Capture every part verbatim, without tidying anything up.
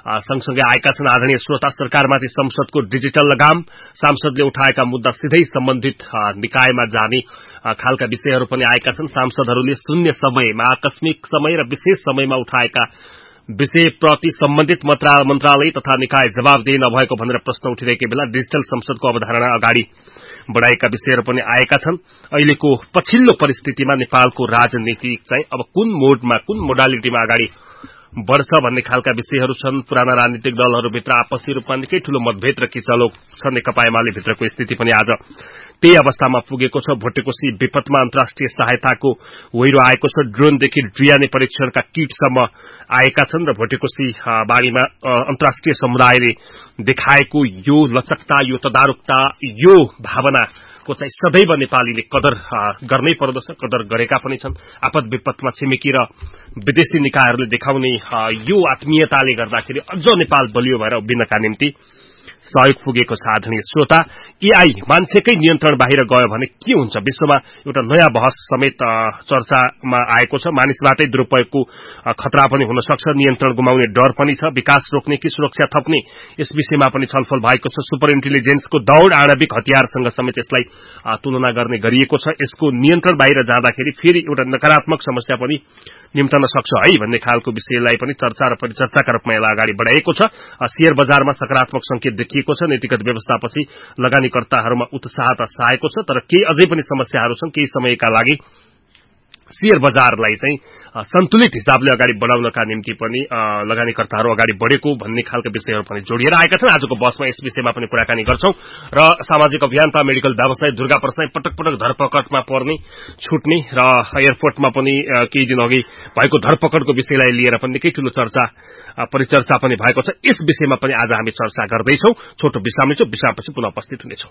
सँगसँगै आएका छन्। आदरणीय श्रोता, सरकारमाथि संसदको डिजिटल लगाम, सांसदले उठाएका मुद्दा सिधै सम्बन्धित निकायमा जाने खालका विषयहरू पनि आएका छन्। सांसदहरूले शून्य समयमा, आकस्मिक समय र विशेष समयमा उठाएका विषयप्रति सम्बन्धित मन्त्रालय तथा निकाय जवाबदेही नभएको भनेर प्रश्न उठिरहेकै बेला डिजिटल संसदको अवधारणा अगाडि बढ़ाएका विषयहरू पनि आएका छन्। अहिलेको पछिल्लो परिस्थितिमा नेपालको राजनीति चाहिँ अब कुन मोडमा, कुन मोडालिटीमा अगाडि बढ़छ भन्ने खालका विषयहरू छन्। पुराना राजनीतिक दलहरूभित्र आपसी रूपमा निकै ठूलो मतभेद र किचलो छ। नेकपा एमाले भित्रको स्थिति पनि आज त्यही अवस्थामा पुगेको छ। भोटेकोशी विपदमा अन्तर्राष्ट्रिय सहायताको वहिरो आएको छ। ड्रोनदेखि ड्रियाने परीक्षणका किटसम्म आएका छन् र भोटेकोशी बाढीमा अन्तर्राष्ट्रिय समुदायले देखाएको यो लचकता, यो तदारुकता, यो भावनाको चाहिँ सदैव नेपालीले कदर गर्नै पर्दछ, कदर गरेका पनि छन्। आपद विपदमा छिमेकी र विदेशी निकायहरूले देखाउने यो आत्मीयताले गर्दाखेरि अझ नेपाल बलियो भएर उभिनका निम्ति सहयोग पुगेको छ। आदरणीय श्रोता, एआई मान्छेकै नियन्त्रण बाहिर गयो भने के हुन्छ? विश्वमा एउटा नयाँ बहस समेत चर्चामा आएको छ। मानिसबाटै दुरूपयोगको खतरा पनि हुन सक्छ, नियन्त्रण गुमाउने डर पनि छ। विकास रोक्ने कि सुरक्षा थप्ने, यस विषयमा पनि छलफल भएको छ। सुपर इन्टेलिजेन्सको दौड़ आणविक हतियारसँग समेत यसलाई तुलना गर्ने गरिएको छ। यसको नियन्त्रण बाहिर जाँदाखेरि फेरि एउटा नकारात्मक समस्या पनि निम्टन सक्छ है भन्ने खालको विषयलाई पनि चर्चा र परिचर्चाका रूपमा यसलाई अगाडि बढ़ाएको छ। शेयर बजारमा सकारात्मक संकेत देखिएको छ। नीतिगत व्यवस्थापछि लगानीकर्ताहरूमा उत्साह त छाएको छ, तर केही अझै पनि समस्याहरू छन्। केही समयका लागि शेयर बजारलाई चाहिँ सन्तुलित हिसाबले अगाडि बढाउनका निम्ति पनि लगानीकर्ताहरू अगाडि बढेको भन्ने खालका विषयहरू पनि जोडिएर आएका छन्। आजको बसमा यस विषयमा पनि कुराकानी गर्छौं र सामाजिक अभियन्ता, मेडिकल व्यवसायी दुर्गा प्रसाई पटक पटक धरपकडमा पर्ने, छुट्ने र एयरपोर्टमा पनि केही दिन अघि भएको धरपकडको विषयलाई लिएर पनि निकै ठूलो चर्चा परिचर्चा पनि भएको छ। यस विषयमा पनि आज हामी चर्चा गर्दैछौं। छोटो विश्राम लिन्छौं, विश्रामपछि पुनः उपस्थित हुनेछौं।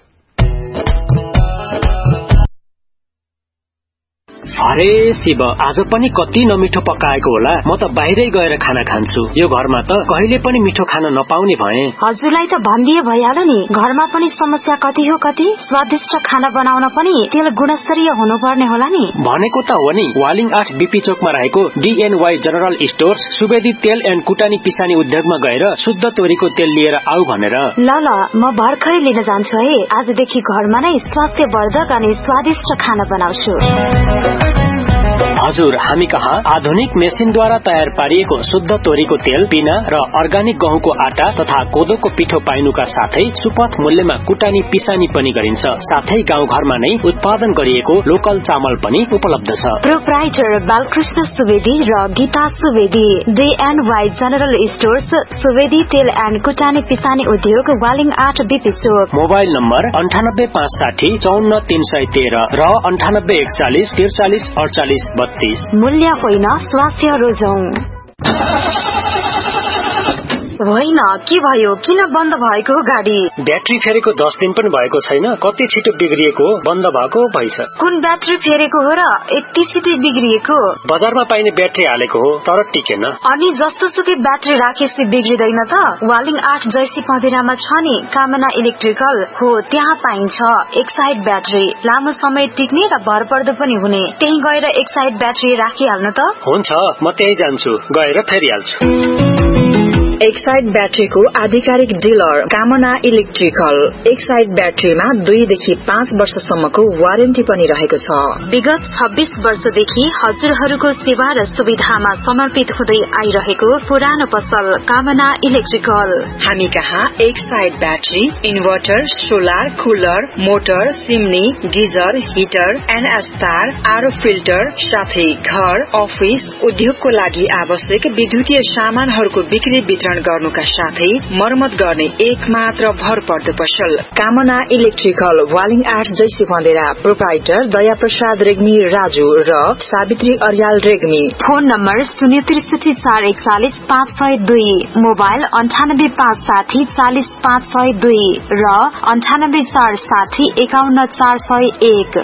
अरे शिव, आज पनि कति नमिठो पकाएको होला। म त बाहिरै गएर खाना खान्छु। यो घरमा त कहिले पनि मिठो खाना नपाउने भए। हजुरलाई त भनिदिए भइहाल्यो नि, घरमा पनि समस्या कति हो कति। स्वादिष्ट खाना बनाउन पनि तेल गुणस्तरीय हुनुपर्ने होला नि। भनेको त हो नि। वालिङ आठ बीपी चोकमा रहेको डीएनवाई जनरल स्टोर्स सुवेदी तेल एन्ड कुटानी पिसानी उद्योगमा गएर शुद्ध तोरीको तेल लिएर आऊ भनेर। ल ल, म भर्खरै लिन जान्छु है। आजदेखि घरमा नै स्वास्थ्यवर्धक अनि स्वादिष्ट खाना बनाउँछु। हजुर, हामी कहाँ आधुनिक मेसिनद्वारा तयार पारिएको शुद्ध तोरीको तेल, पिना र अर्गानिक गहुँको आटा तथा कोदोको पिठो पाइनुका साथै सुपथ मूल्यमा कुटानी पिसानी पनि गरिन्छ। साथै गाउँघरमा नै उत्पादन गरिएको लोकल चामल पनि उपलब्ध छ। प्रोप्राइटर बालकृष्ण सुवेदी र गीता सुवेदी, डीएनवाई जनरल स्टोर्स, सुवेदी तेल एन्ड कुटानी पिसानी उद्योग, वालिङ आठ बीपी चोक। मोबाइल नम्बर अन्ठानब्बे पाँच साठी चौन्न तीन सय तेह्र र अन्ठानब्बे एकचालिस त्रिचालिस अडचालिस बत्तीस। मूल्य होइन, स्वास्थ्य रोजौं। होइन, के भयो? किन बन्द भएको हो गाडी? ब्याट्री फेरेको दस दिन पनि भएको छैन। कति छिटो बिग्रिएको, बन्द भएको भइछ। कुन ब्याट्री फेरेको हो र यति छिटो बिग्रिएको? बजारमा पाइने ब्याट्री हालेको हो, तर टिकेन। अनि जस्तो सुकै ब्याट्री राखेपछि बिग्रिदैन त? वालिङ आठ जैसी पँधेरामा छ नि कामना इलेक्ट्रिकल हो, त्यहाँ पाइन्छ एक साइड ब्याट्री, लामो समय टिक्ने र भरपर्दो पनि हुने। त्यही गएर एक साइड ब्याट्री राखिहाल्नु त। हुन्छ, म त्यही जान्छु, गएर फेरिहाल्छु। एक साइड ब्याट्रीको आधिकारिक डिलर कामना इलेक्ट्रिकल। एक साइड ब्याट्रीमा दुईदेखि पाँच वर्षसम्मको वारेन्टी पनि रहेको छ। विगत छब्बीस वर्षदेखि हजुरहरूको सेवा र सुविधामा समर्पित हुँदै आइरहेको पुरानो पसल कामना इलेक्ट्रिकल। हामी कहाँ एक side battery, inverter, solar, cooler, motor, सिमनी, geyser, heater, NS तार, आरो फिल्टर, साथै घर, अफिस, उद्योगको लागि आवश्यक विद्युतीय सामानहरूको बिक्री वितरण गर्नुका साथै मर्मत गर्ने एक मात्र भरपर्दो पसल कामना इलेक्ट्रिकल, वालिङ आठ जैसी पँधेरा। प्रोप्राइटर दया प्रसाद रेग्मी राजू र सावित्री अर्याल रेग्मी। फोन नम्बर शून्य त्रिसठी चार एकचालिस पाँच सय दुई, मोबाइल अन्ठानब्बे पाँच साठी चालिस पाँच सय दुई र अन्ठानब्बे चार साठी एकाउन्न चार सय एक।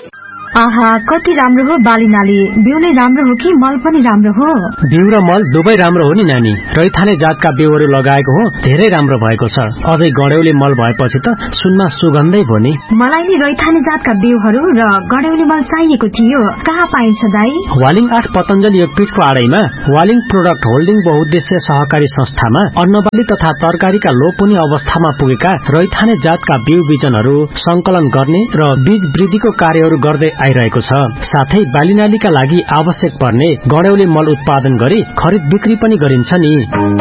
आहा कति राम्रो हो बालीनाली। बिउ नै राम्रो हो कि मल पनि राम्रो हो? बिउ र मल दुवै राम्रो हो नि नानी। रैथाने जातका बिउहरू लगाएको हो, धेरै राम्रो भएको छ। अझै गड्यौली मल भएपछि त सुनमा सुगन्धै भयो नि। मलाई नि रैथाने जातका बिउहरू र गड्यौली मल चाहिएको थियो। कहाँ पाइन्छ दाई? वालिङ आठ पतञ्जलि योगपीठको आडैमा वालिङ प्रोडक्ट होल्डिङ बहुद्देश्य सहकारी संस्थामा अन्नबाली तथा तरकारीका लोपनी अवस्थामा पुगेका रैथाने जातका बिउ बिजनहरू संकलन गर्ने र बीज वृद्धिको कार्यहरू गर्दै आइरहेको छ। साथै बालीनालीका लागि आवश्यक पर्ने गड्यौली मल उत्पादन गरी खरिद बिक्री पनि गरिन्छ नि।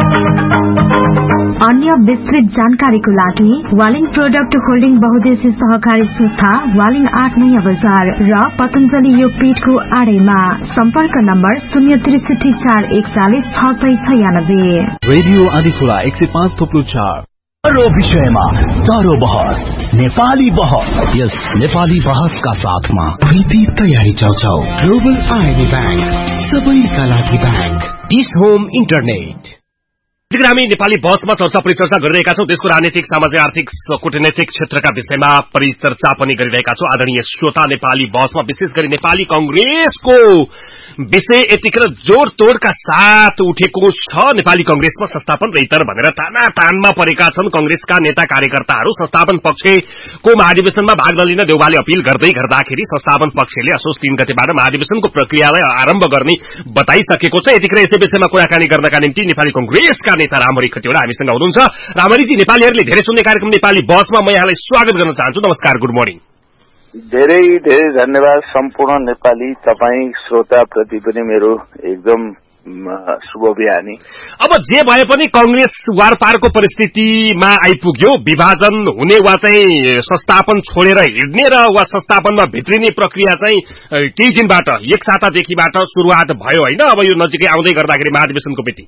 अन्य विस्तृत जानकारीको लागि वालिङ प्रोडक्ट होल्डिङ बहुद्देश्य सहकारी संस्था वालिङ आठ नयाँ बजार र पतञ्जलि योगपीठको आडैमा। सम्पर्क नम्बर शून्य त्रिसठी चार एकचालिस छ सय छयानब्बे। रेडियो आदिखुला एक सय पाँच थोप्लो चार। हरो विषयमा तारो बहस, नेपाली बहस। यस नेपाली बहसका साथमा प्रीति तयारी चौचौ, ग्लोबल आइडी ब्याङ्क, सबैका लागि ब्याङ्क, डिस होम इन्टरनेट। हामी नेपाली बहसमा चर्चा परिचर्चा गरिरहेका छौं। देशको राजनीतिक, सामाजिक, आर्थिक, कूटनैतिक क्षेत्रका विषयमा परिचर्चा पनि गरिरहेका छौं। आदरणीय श्रोता, नेपाली बहसमा विशेष गरी नेपाली कंग्रेसको विषय यतिखेर जोड़ तोड़का साथ उठेको छ। नेपाली कंग्रेसमा संस्थापन रहितर भनेर ताना तानमा परेका छन् कंग्रेसका नेता कार्यकर्ताहरू। संस्थापन पक्षको महाधिवेशनमा भाग नलिन देउवाले अपील गर्दै गर्दाखेरि संस्थापन पक्षले असोज तीन गतेबाट महाधिवेशनको प्रक्रियालाई आरम्भ गर्ने बताइसकेको छ। यतिखेर यसै विषयमा कुराकानी गर्नका निम्ति नेपाली कंग्रेसका नेता रामहरि खतिवड़ा हामीसँग हुनुहुन्छ। रामहरिजी, नेपालीहरूले धेरै सुन्ने कार्यक्रम नेपाली बहसमा म यहाँलाई स्वागत गर्न चाहन्छु। नमस्कार, गुड मर्निङ। धेरै धेरै धन्यवाद। सम्पूर्ण नेपाली तपाईँ श्रोताप्रति पनि मेरो एकदम शुभ बिहानी। अब जे भए पनि कंग्रेस वारपारको परिस्थितिमा आइपुग्यो। विभाजन हुने वा चाहिँ संस्थापन छोडेर हिड्ने र वा संस्थापनमा भित्रिने प्रक्रिया चाहिँ केही दिनबाट, एक सातादेखिबाट शुरूआत भयो होइन? अब यो नजिकै आउँदै गर्दाखेरि महाधिवेशनको मिति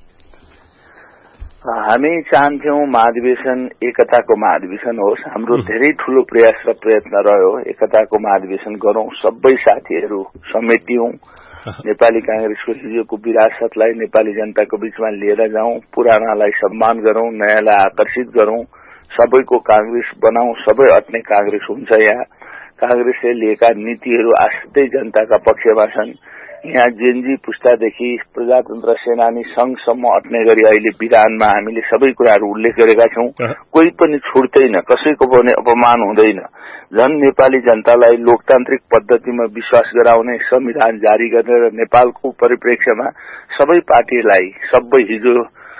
हामी चाहन्थ्यौं महाधिवेशन एकताको महाधिवेशन होस्। हाम्रो धेरै ठूलो प्रयास र प्रयत्न रह्यो एकताको महाधिवेशन गरौं, सबै साथीहरू समेटियौं, नेपाली कांग्रेसको हिजोको विरासतलाई नेपाली जनताको बीचमा लिएर जाउँ, पुरानालाई सम्मान गरौं, नयाँलाई आकर्षित गरौं, सबैको कांग्रेस बनाऊ। सबै अट्ने कांग्रेस हुन्छ। यहाँ कांग्रेसले लिएका नीतिहरू आश्रितै जनताका पक्षमा छन्। यहाँ जेनजी पुस्तादेखि प्रजातन्त्र सेनानी संघसम्म अट्ने गरी अहिले विधानमा हामीले सबै कुराहरू उल्लेख गरेका छौं। कोही पनि छुट्दैन, कसैको पनि अपमान हुँदैन। झन नेपाली जनतालाई लोकतान्त्रिक पद्धतिमा विश्वास गराउने संविधान जारी गर्ने र नेपालको परिप्रेक्ष्यमा सबै पार्टीलाई सबै हिजो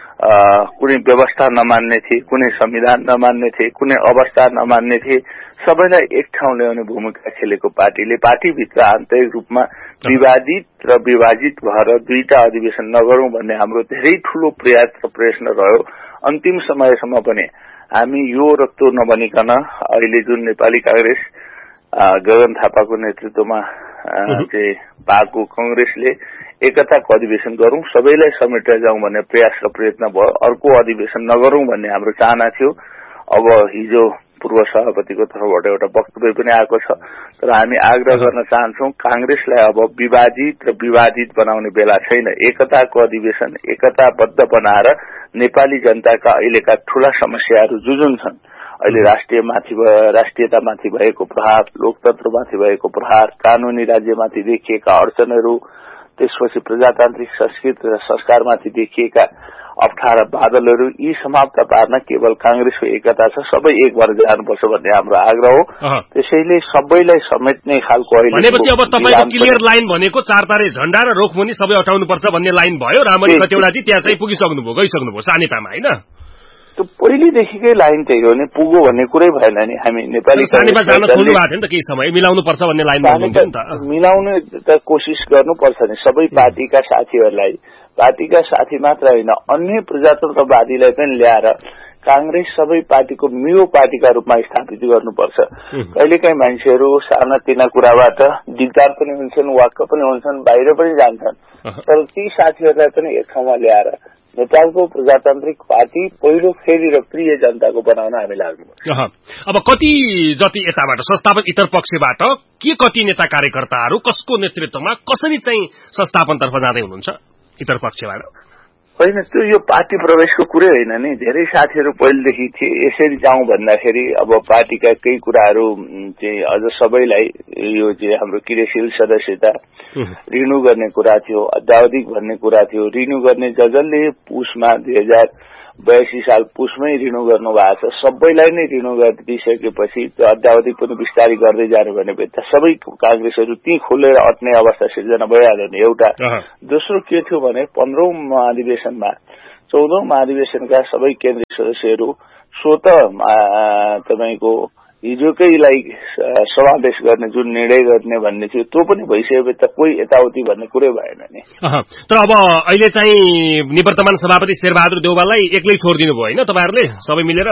कुनै व्यवस्था नमान्ने थिए, कुनै संविधान नमान्ने थिए, कुनै अवस्था नमान्ने थिए, सबैलाई एक ठाउँ ल्याउने भूमिका खेलेको पार्टीले पार्टीभित्र आन्तरिक रूपमा विवादित र विभाजित भएर दुईटा अधिवेशन नगरौं भन्ने हाम्रो धेरै ठूलो प्रयास र प्रयत्न रह्यो। अन्तिम समयसम्म पनि हामी यो रक्तो नबनिकन अहिले जुन नेपाली कांग्रेस गगन थापाको नेतृत्वमा चाहिँ पाएको कंग्रेसले एकताको अधिवेशन गरौं, सबैलाई समेटेर जाउँ भन्ने प्रयास र प्रयत्न भयो। अर्को अधिवेशन नगरौं भन्ने हाम्रो चाहना थियो। अब हिजो पूर्व सभापतिको तर्फबाट एउटा वक्तव्य पनि आएको छ, तर हामी आग्रह गर्न चाहन्छौं कांग्रेसलाई अब विभाजित र विवादित बनाउने बेला छैन। एकताको अधिवेशन एकताबद्ध बनाएर नेपाली जनताका अहिलेका ठूला समस्याहरू जुन छन्, अहिले राष्ट्रिय माथि राष्ट्रियतामाथि भएको प्रहार, लोकतन्त्रमाथि भएको प्रहार, कानूनी राज्यमाथि देखिएका अडचनहरू, त्यसपछि प्रजातान्त्रिक संस्कृति र संस्कारमाथि देखिएका अप्ठ्यारा बादलहरू, यी समाप्त पार्न केवल कांग्रेसको एकता छ। सबै एक भएर जानुपर्छ भन्ने हाम्रो आग्रह हो। त्यसैले सबैलाई समेट्ने खालको अहिले भनेपछि अब तपाईको क्लियर लाइन भनेको चार तारे झण्डा र रोखमुनि सबै हटाउनु पर्छ भन्ने लाइन भयो। रामहरि खतिवड़ाजी त्यहाँ चाहिँ पुगिसक्नुभयो, गइसक्नुभयो सानेपामा होइन? त्यो पहिलेदेखिकै लाइन त्यही हो नि, पुगो भन्ने कुरै भएन नि। हामी नेपाली सानेपा जान खोल्नु भएको थियो नि त, केही समय मिलाउनु पर्छ भन्ने लाइनमा हुनुहुन्थ्यो नि त। मिलाउनु त कोसिस गर्नुपर्छ नि सबै पार्टीका साथीहरूलाई। पार्टीका साथी मात्र होइन, अन्य प्रजातन्त्रवादीलाई पनि ल्याएर कांग्रेस सबै पार्टीको मियो पार्टीका रूपमा स्थापित गर्नुपर्छ। कहिलेकाहीँ मान्छेहरू साना तिना कुराबाट दिगदार पनि हुन्छन्, वाक्क पनि हुन्छन्, बाहिर पनि जान्छन्, तर ती साथीहरूलाई पनि एक ठाउँमा ल्याएर नेपालको प्रजातान्त्रिक पार्टी पहिलो फेरि र प्रिय जनताको बनाउन हामी लाग्नुपर्छ। अब कति जति यताबाट संस्थापन इतर पक्षबाट के कति नेता कार्यकर्ताहरू कसको नेतृत्वमा कसरी चाहिँ संस्थापनतर्फ जाँदै हुनुहुन्छ इतर पक्षबाट? होइन, त्यो यो पार्टी प्रवेशको कुरै होइन नि। धेरै साथीहरू पहिलेदेखि थिए यसरी जाउँ भन्दाखेरि अब पार्टीका केही कुराहरू चाहिँ अझ सबैलाई यो चाहिँ हाम्रो क्रियाशील सदस्यता रिन्यू गर्ने कुरा थियो, अद्यावधिक भन्ने कुरा थियो। रिन्यू गर्ने ज जसले पुसमा दुई हजार बयासी साल पुसमै रिन्यू गर्नु भएको छ, सबैलाई नै रिन्यू गरिदिइसकेपछि त्यो अद्यावधिक पनि विस्तारै गर्दै जाने भने सबै कांग्रेसहरू त्यही खोलेर अट्ने अवस्था सिर्जना भइहाल्यो नि एउटा। दोस्रो के थियो भने पन्ध्रौं महाधिवेशनमा चौधौं महाधिवेशनका सबै केन्द्रीय सदस्यहरू स्वत तपाईँको हिजोकैलाई समावेश गर्ने जुन निर्णय गर्ने भन्ने थियो त्यो पनि भइसकेपछि त कोही यताउति भन्ने कुरै भएन नि। तर अब अहिले चाहिँ निवर्तमान सभापति शेरबहादुर देउवालाई एक्लै छोडिदिनु भयो होइन तपाईहरुले सबै मिलेर?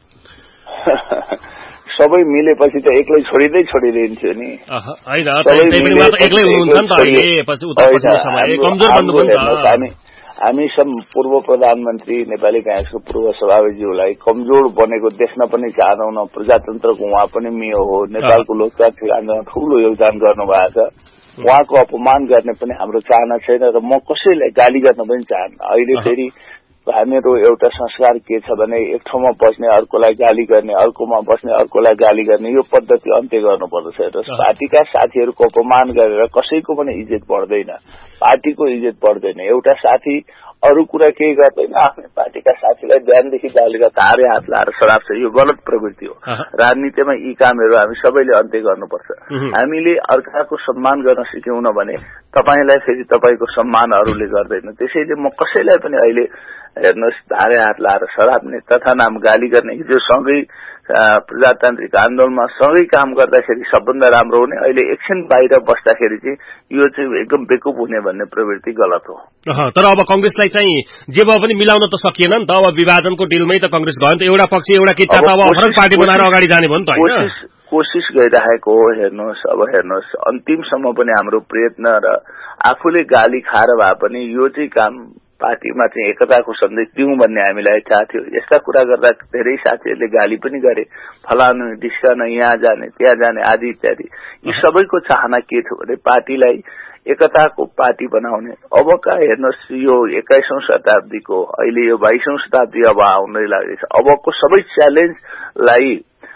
सबै मिलेपछि त एक्लै छोडिदै छोडिदिन्थ्यो नि। हैन, एक्लै हुनुहुन्छ नि त अहिले, पछि उता पछि समय कमजोर बन्नु पर्छ। हामी सब पूर्व प्रधानमन्त्री नेपाली कांग्रेसको पूर्व सभापतिज्यूलाई कमजोर बनेको देख्न पनि चाहदैनौं। प्रजातन्त्रको उहाँ पनि मेयो हो, नेपालको लोकतान्त्रिक आन्दोलनमा ठूलो योगदान गर्नुभएको छ। उहाँको अपमान गर्ने पनि हाम्रो चाहना छैन र म कसैलाई गाली गर्न पनि चाहन्न। अहिले फेरि हामीहरू एउटा संस्कार के छ भने एक ठाउँमा बस्ने अर्कोलाई गाली गर्ने, अर्कोमा बस्ने अर्कोलाई गाली गर्ने, यो पद्धति अन्त्य गर्नुपर्दछ। र पार्टीका साथीहरूको अपमान गरेर कसैको पनि इज्जत बढ्दैन, पार्टीको इज्जत बढ्दैन। एउटा साथी अरू कुरा केही गर्दैन, आफ्नै पार्टीका साथीलाई बिहानदेखि बेलुका तारे हात लाएर सराप्छ, यो गलत प्रवृत्ति हो। राजनीतिमा यी कामहरू हामी सबैले अन्त्य गर्नुपर्छ। हामीले अर्काको सम्मान गर्न सिक्यौं न भने तपाईलाई फेरि तपाईको सम्मान अरूले गर्दैन। त्यसैले म कसैलाई पनि अहिले हेर्नुहोस् धारे हात लाएर सराप्ने तथा नाम गाली गर्ने, हिजो सँगै प्रजातान्त्रिक आन्दोलनमा सँगै काम गर्दाखेरि सबभन्दा राम्रो हुने, अहिले एकछिन बाहिर बस्दाखेरि चाहिँ यो चाहिँ एकदम बेकुब हुने भन्ने प्रवृत्ति गलत हो। तर अब कांग्रेसलाई चाहिँ जे भए पनि मिलाउन त सकिएन नि त। अब विभाजनको डिलमै त कांग्रेस गयो नि त। एउटा पक्ष एउटा किता त अब फरक पार्टी बनाएर अगाडि जाने भयो नि त हैन? कोशिश गरिरहेको हो। हेर्नुहोस् अब हेर्नुहोस् अन्तिमसम्म पनि हाम्रो प्रयत्न र आफूले गाली खाएर भए पनि यो चाहिँ काम पार्टीमा चाहिँ एकताको सन्देश दिउँ भन्ने हामीलाई थाहा थियो। यस्ता कुरा गर्दा धेरै साथीहरूले गाली पनि गरे, फलानु डिस्कन यहाँ जाने त्यहाँ जाने आदि इत्यादि। यी सबैको चाहना के थियो भने पार्टीलाई एकताको पार्टी बनाउने। अबका हेर्नुहोस् यो एक्काइसौं शताब्दीको अहिले यो बाइसौं शताब्दी अब आउनै लागेछ। अबको सबै च्यालेन्जलाई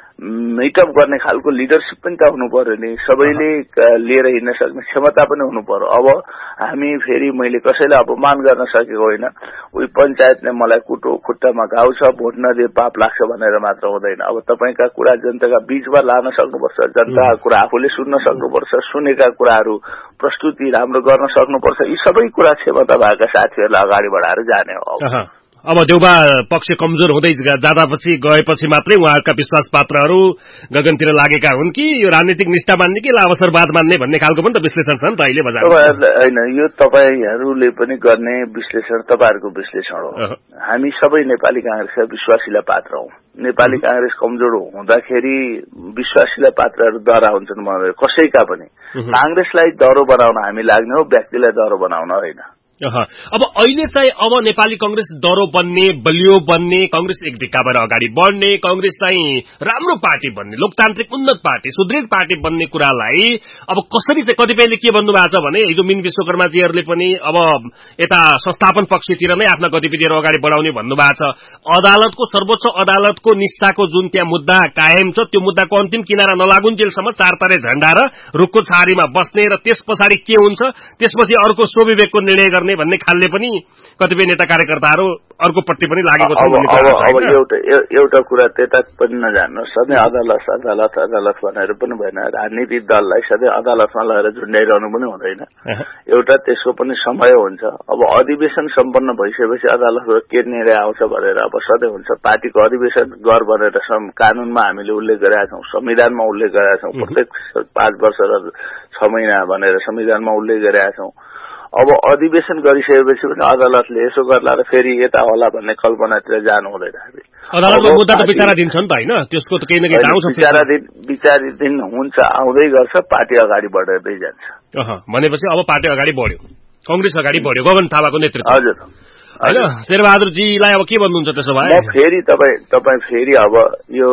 मिटअप गर्ने खालको लिडरशिप पनि त हुनु पर्यो नि, सबैले लिएर हिँड्न सक्ने क्षमता पनि हुनु पर्यो। अब हामी फेरि मैले कसैलाई अपमान गर्न सकेको होइन, उही पञ्चायतले मलाई कुटो खुट्टामा घाउ छ भोट नदिए पाप लाग्छ भनेर मात्र हुँदैन। अब तपाईका कुरा जनताका बीचमा लान सक्नुपर्छ, जनताका कुरा आफूले सुन्न सक्नुपर्छ, सुनेका कुराहरू प्रस्तुति राम्रो गर्न सक्नुपर्छ। यी सबै कुरा क्षमता भएका साथीहरूलाई अगाडि बढाएर जाने हो। अब देउबा पक्ष कमजोर हुँदै जाँदापछि गएपछि मात्रै उहाँका विश्वास पात्रहरू गगनतिर लागेका हुन् कि यो राजनीतिक निष्ठा मान्ने कि अवसरवाद मान्ने भन्ने खालको पनि त विश्लेषण छ नि त अहिले बजारमा। होइन, यो तपाईहरूले पनि गर्ने विश्लेषण तपाईँहरूको विश्लेषण हो। हामी सबै नेपाली कांग्रेसका विश्वासिला पात्र हौ। नेपाली कांग्रेस कमजोर हुँदाखेरि विश्वासिला पात्रहरू डरा हुन्छन् भनेर कसैका पनि। कांग्रेसलाई डरो बनाउन हामी लाग्ने हो, व्यक्तिलाई डरो बनाउन होइन। अब अहिले चाहिँ अब नेपाली कांग्रेस डरो बन्ने, बलियो बन्ने, कांग्रेस एक ढिक्का भएर अगाडि बढ्ने, कांग्रेस चाहिँ राम्रो पार्टी बन्ने, लोकतान्त्रिक उन्नत पार्टी, सुदृढ पार्टी बन्ने कुरालाई अब कसरी चाहिँ कतिपयले के भन्नु भएको छ भने हिजो मिन विश्वकर्माजीहरूले पनि अब यता संस्थापन पक्षतिर नै आफ्ना गतिविधिहरू अगाडि बढाउने भन्नुभएको छ। अदालतको सर्वोच्च अदालतको निष्ठाको जुन त्यहाँ मुद्दा कायम छ त्यो मुद्दाको अन्तिम किनारा नलागुन्जेलसम्म चार तारे झण्डा र रुखको छारीमा बस्ने र त्यस पछाडि के हुन्छ त्यसपछि अर्को स्वविवेकको निर्णय गर्ने भन्ने खालले पनि कतिपय नेता कार्यकर्ताहरू अर्को पट्टि पनि लागेको छ। अब एउटा एउटा कुरा त्यता पनि नजान्नु, सधैँ अदालत अदालत अदालत भनेर पनि भएन। राजनीतिक दललाई सधैँ अदालतमा लगेर झुन्ड्याइरहनु पनि हुँदैन। एउटा त्यसको पनि समय हुन्छ। अब अधिवेशन सम्पन्न भइसकेपछि अदालतबाट के निर्णय आउँछ भनेर अब सधैँ हुन्छ। पार्टीको अधिवेशन गर भनेर कानूनमा हामीले उल्लेख गरेका छौँ, संविधानमा उल्लेख गरेका छौँ, प्रत्येक पाँच वर्ष र छ महिना भनेर संविधानमा उल्लेख गरेका छौँ। अब अधिवेशन गरिसकेपछि पनि अदालतले यसो गर्ला र फेरि यता होला भन्ने कल्पनातिर जानु हुँदैन। अदालतमा मुद्दा त विचाराधीन छ नि त हैन, त्यसको त केही न केही आउँछ। विचाराधीन विचाराधीन हुन्छ, आउँदै गर्छ, पार्टी अगाडि बढ्दै जान्छ। भनेपछि अब पार्टी अगाडि बढ्यो, कांग्रेस अगाडि बढ्यो गगन थापाको नेतृत्व। हजुर हैन, शेरबहादुरजीलाई अब के भन्नुहुन्छ त्यसो भए? म फेरि तपाईँ तपाईँ फेरि अब यो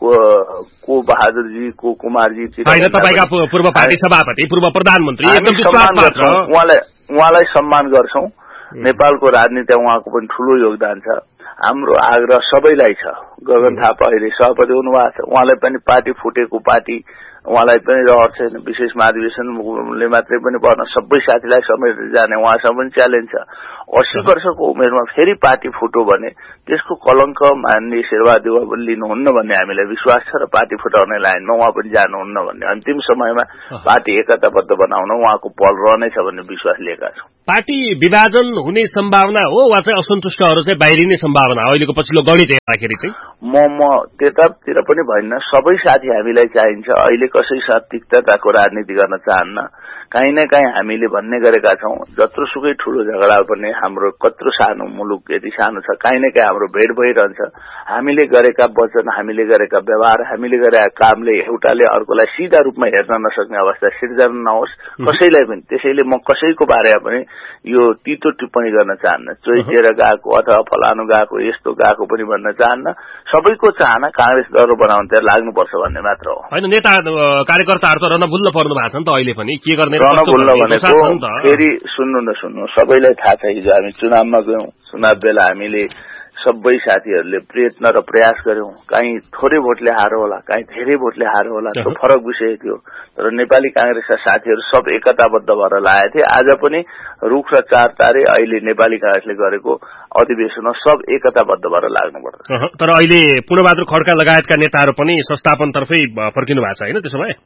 को बहादुरजी को कुमारजी होइन, तपाईँका पूर्व पार्टी सभापति, पूर्व प्रधानमन्त्री, एकदम विश्वास पात्र, उहाँलाई उहाँलाई सम्मान गर्छौं नेपालको राजनीतिमा उहाँको पनि ठूलो योगदान छ। हाम्रो आग्रह सबैलाई छ। गगन थापा अहिले सभापति हुनुभएको छ, उहाँलाई पनि पार्टी फुटेको पार्टी उहाँलाई पनि रहर छैन। विशेष महाधिवेशनले मात्रै पनि पर्न सबै साथीलाई समेटेर जाने उहाँसँग पनि च्यालेन्ज छ। अस्सी वर्षको उमेरमा फेरि पार्टी फुट्यो भने त्यसको कलंक मान्य शेरबहादुर पनि लिनुहुन्न भन्ने हामीलाई विश्वास छ र पार्टी फुटाउने लाइनमा उहाँ पनि जानुहुन्न भन्ने अन्तिम समयमा पार्टी एकताबद्ध बनाउन उहाँको पल रहनेछ भन्ने विश्वास लिएका छौं। पार्टी विभाजन हुने सम्भावना हो वा चाहिँ असन्तुष्टहरू चाहिँ बाहिरिने सम्भावना हो अहिलेको पछिल्लो गणित हेर्दाखेरि चाहिँ? म म त्यतातिर पनि भन्न, सबै साथी हामीलाई चाहिन्छ। अहिले कसैसाथ तिक्तताको राजनीति गर्न चाहन्न। काहीँ न काहीँ हामीले भन्ने गरेका छौं, जत्रोसुकै ठूलो झगडा पनि हाम्रो कत्रो सानो मुलुक यति सानो छ, काहीँ न काहीँ हाम्रो भेट भइरहन्छ। हामीले गरेका वचन, हामीले गरेका व्यवहार, हामीले गरेका कामले एउटाले अर्कोलाई सिधा रूपमा हेर्न नसक्ने अवस्था सिर्जना नहोस् कसैलाई पनि। त्यसैले म कसैको बारेमा पनि यो तितो टिप्पणी गर्न चाहन्न। चोइटिएर गएको अथवा फलानु गएको यस्तो गएको पनि भन्न चाहन्न। सबैको चाहना कांग्रेस दह्रो बनाउन त्यहाँ लाग्नुपर्छ भन्ने मात्र हो। हैन, नेता कार्यकर्ताहरू त रन भुल्न पर्नु भएको छ नि त अहिले पनि। के गर्ने रन भुल्न भनेको फेरि सुन्नु न सुन्नु, सबैलाई थाहा छ हिजो हामी चुनावमा गयौं। चुनाव बेला हामीले सबै साथीहरूले प्रयत्न र प्रयास गर्यौं। कहीँ थोरै भोटले हारो होला, कहीँ धेरै भोटले हारो होला, त्यो फरक विषय थियो। तर नेपाली कांग्रेसका साथीहरू सब एकताबद्ध भएर लागेका थिए। आज पनि रुख र चार तारे अहिले नेपाली कांग्रेसले गरेको अधिवेशनमा सब एकताबद्ध भएर लाग्नुपर्छ। तर अहिले पूर्णबहादुर खड्का लगायतका नेताहरू पनि संस्थापनतर्फै फर्किनु भएको छ हैन? त्यसो भए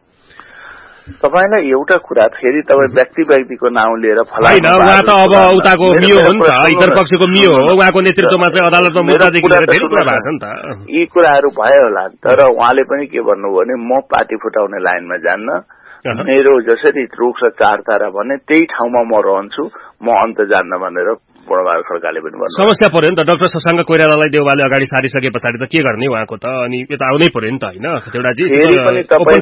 तपाईलाई एउटा कुरा फेरि तपाई व्यक्ति व्यक्तिको नाउँ लिएर फलाइन उहाँ त अब उताको मियो हो नि त, इतर पक्षको मियो हो। उहाँको नेतृत्वमा चाहिँ अदालतमा मुद्दादेखि लिएर धेरै कुरा भएको छ नि त। यी कुराहरू भयो होला, तर उहाँले पनि के भन्नुभयो भने म पार्टी फुटाउने लाइनमा जान्न, मेरो जसरी रुख र चार तारा भने त्यही ठाउँमा म रहन्छु, म अन्त जान्न भनेर पूर्णबहादुर खड्काले पनि भन्नु। समस्या पर्यो नि त, डाक्टर शशाङ्क कोइरालालाई देउवाले अगाडि सारिसके पछाडि त के गर्ने उहाँको त, अनि यो त आउनै पर्यो नि त हैन? खतेडाजी फेरि पनि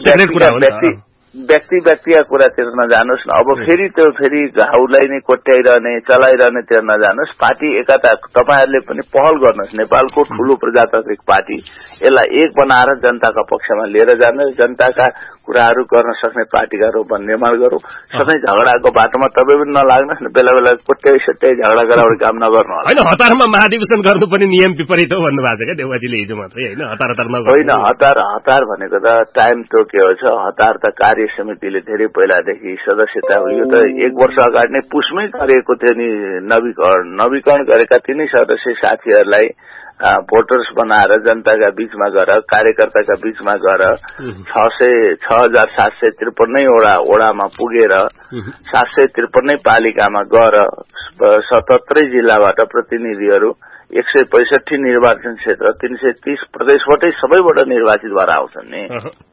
तपाई व्यक्ति व्यक्तिका कुरातिर नजानुहोस् न। अब फेरि त्यो फेरि घाउलाई नै कोट्याइरहने चलाइरहनेतिर नजानुहोस्। पार्टी एकता तपाईहरुले पनि पहल गर्नुहोस्। नेपालको ठूलो प्रजातान्त्रिक पार्टी, यसलाई एक बनाएर जनताका पक्षमा लिएर जानुहोस्। जनताका कुराहरू गर्न सक्ने पार्टीका रूपमा निर्माण गरौं। सधैँ झगडाको बाटोमा तपाईँ पनि नलाग्नुहोस् न। बेला बेला कोट्याइ सट्याइ झगडा गराउने काम नगर्नु होइन। हतारमा महाधिवेशन गर्नु पनि नियम विपरीत हो भन्नु भएको छ क्या देउवाजीले हिजो मात्रै हैन? हतार हतार नगर्नु होइन। हतार हतार भनेको त टाइम तोकेको छ। हतार त कार्य समितिले धेरै पहिलादेखि सदस्यता हो। यो त एक वर्ष अगाडि नै पुसमै गरेको थियो नि। नवीकरण नवीकरण गरेका तिनै सदस्य साथीहरूलाई भोटर्स बनाएर जनताका बीचमा गएर कार्यकर्ताका बीचमा गएर छ सय छ हजार सात सय त्रिपन्नै वडा वडामा पुगेर सात सय त्रिपन्नै पालिकामा गएर सतहत्तरै जिल्लाबाट प्रतिनिधिहरू एक सय पैंसठी निर्वाचन क्षेत्र तीन सय तीस प्रदेशबाटै सबैबाट निर्वाचित भएर आउँछन् नि।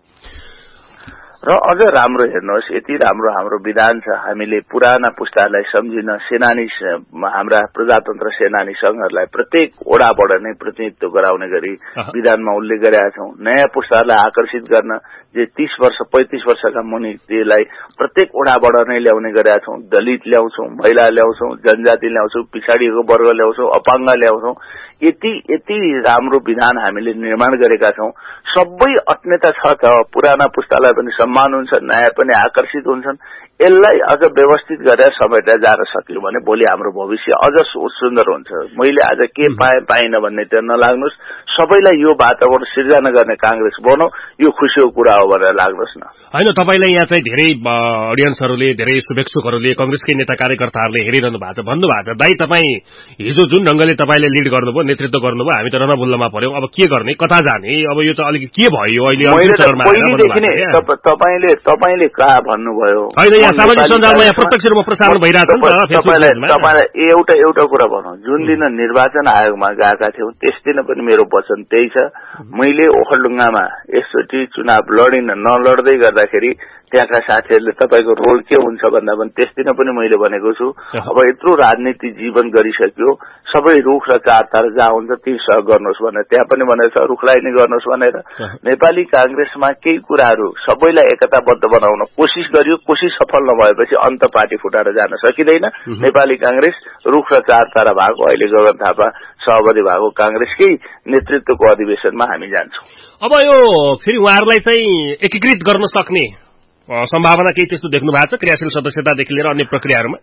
र अझ राम्रो हेर्नुहोस्, यति राम्रो हाम्रो विधान छ। हामीले पुराना पुस्तालाई सम्झिन सेनानी हाम्रा प्रजातन्त्र सेनानी संघहरूलाई प्रत्येक ओडाबाट नै प्रतिनिधित्व गराउने गरी विधानमा उल्लेख गरेका छौं। नयाँ पुस्तालाई आकर्षित गर्न जे तीस वर्ष पैंतीस वर्षका मुनिलाई प्रत्येक ओडाबाट नै ल्याउने गरेका छौं। दलित ल्याउँछौं, महिला ल्याउँछौं, जनजाति ल्याउँछौं, पिछाडिएको वर्ग ल्याउँछौं, अपाङ्ग ल्याउँछौं। यति यति राम्रो विधान हामीले निर्माण गरेका छौं। सबै अट्नेता छ त। पुराना पुस्तालाई पनि सम्मान हुन्छ, नयाँ पनि आकर्षित हुन्छन्। यसलाई अझ व्यवस्थित गरेर समेटेर जान सक्यौं भने भोलि हाम्रो भविष्य अझ सुन्दर हुन्छ। मैले आज के पाएँ पाइन भन्ने त्यो नलाग्नुहोस्। सबैलाई यो वातावरण सिर्जना गर्ने कांग्रेस बनौ, यो खुसीको कुरा हो भनेर लाग्नुहोस् न। हैन, तपाईलाई यहाँ चाहिँ धेरै अडियन्सहरूले, धेरै शुभेच्छुकहरूले, कांग्रेसकै नेता कार्यकर्ताहरूले हेरिरहनु भएको छ, भन्नु भएको छ दाइ तपाई हिजो जुन ढंगले तपाईले लिड गर्नुभयो, नेतृत्व गर्नुभयो, हामी त रणभुल्लमा पर्यौं, अब के गर्ने, कता जाने, अब यो त अलिकति के भयो अहिले अन्तिम चरणमा तपाईले तपाईले का भन्नुभयो हैन? यहाँ सामाजिक सञ्जालमा यहाँ प्रत्यक्ष रूपमा प्रसारण भइरहेछ नि त फेसबुकमा। तपाईलाई एउटा एउटा कुरा भनौं, जुन दिन निर्वाचन आयोगमा गएका थियौं त्यस दिन पनि मेरो वचन त्यही छ। मैले ओखलढुङ्गामा यसचोटि चुनाव लडिन नलड्दै गर्दाखेरि त्यहाँका साथीहरूले तपाईको रोल के हुन्छ भन्दा पनि त्यस दिन पनि मैले भनेको छु। अब यत्रो राजनीति जीवन गरिसक्यो, सबै रुख र चार तार जहाँ हुन्छ ती सहयोग गर्नुहोस् भनेर त्यहाँ पनि भनेको छ, रुखलाई नै गर्नुहोस् भनेर। नेपाली कांग्रेसमा केही कुराहरू सबैलाई एकताबद्ध बनाउन कोसिस गरियो। कोसिस सफल नभएपछि अन्त पार्टी फुटाएर जान सकिँदैन। नेपाली कांग्रेस रुख र चार तारा भएको अहिले गगन थापा सभापति भएको कांग्रेसकै नेतृत्वको अधिवेशनमा हामी जान्छौं। अब यो फेरि उहाँहरूलाई चाहिँ एकीकृत गर्न सक्ने सम्भावना केही त्यस्तो देख्नु भएको छ क्रियाशील सदस्यतादेखि लिएर अन्य प्रक्रियाहरूमा?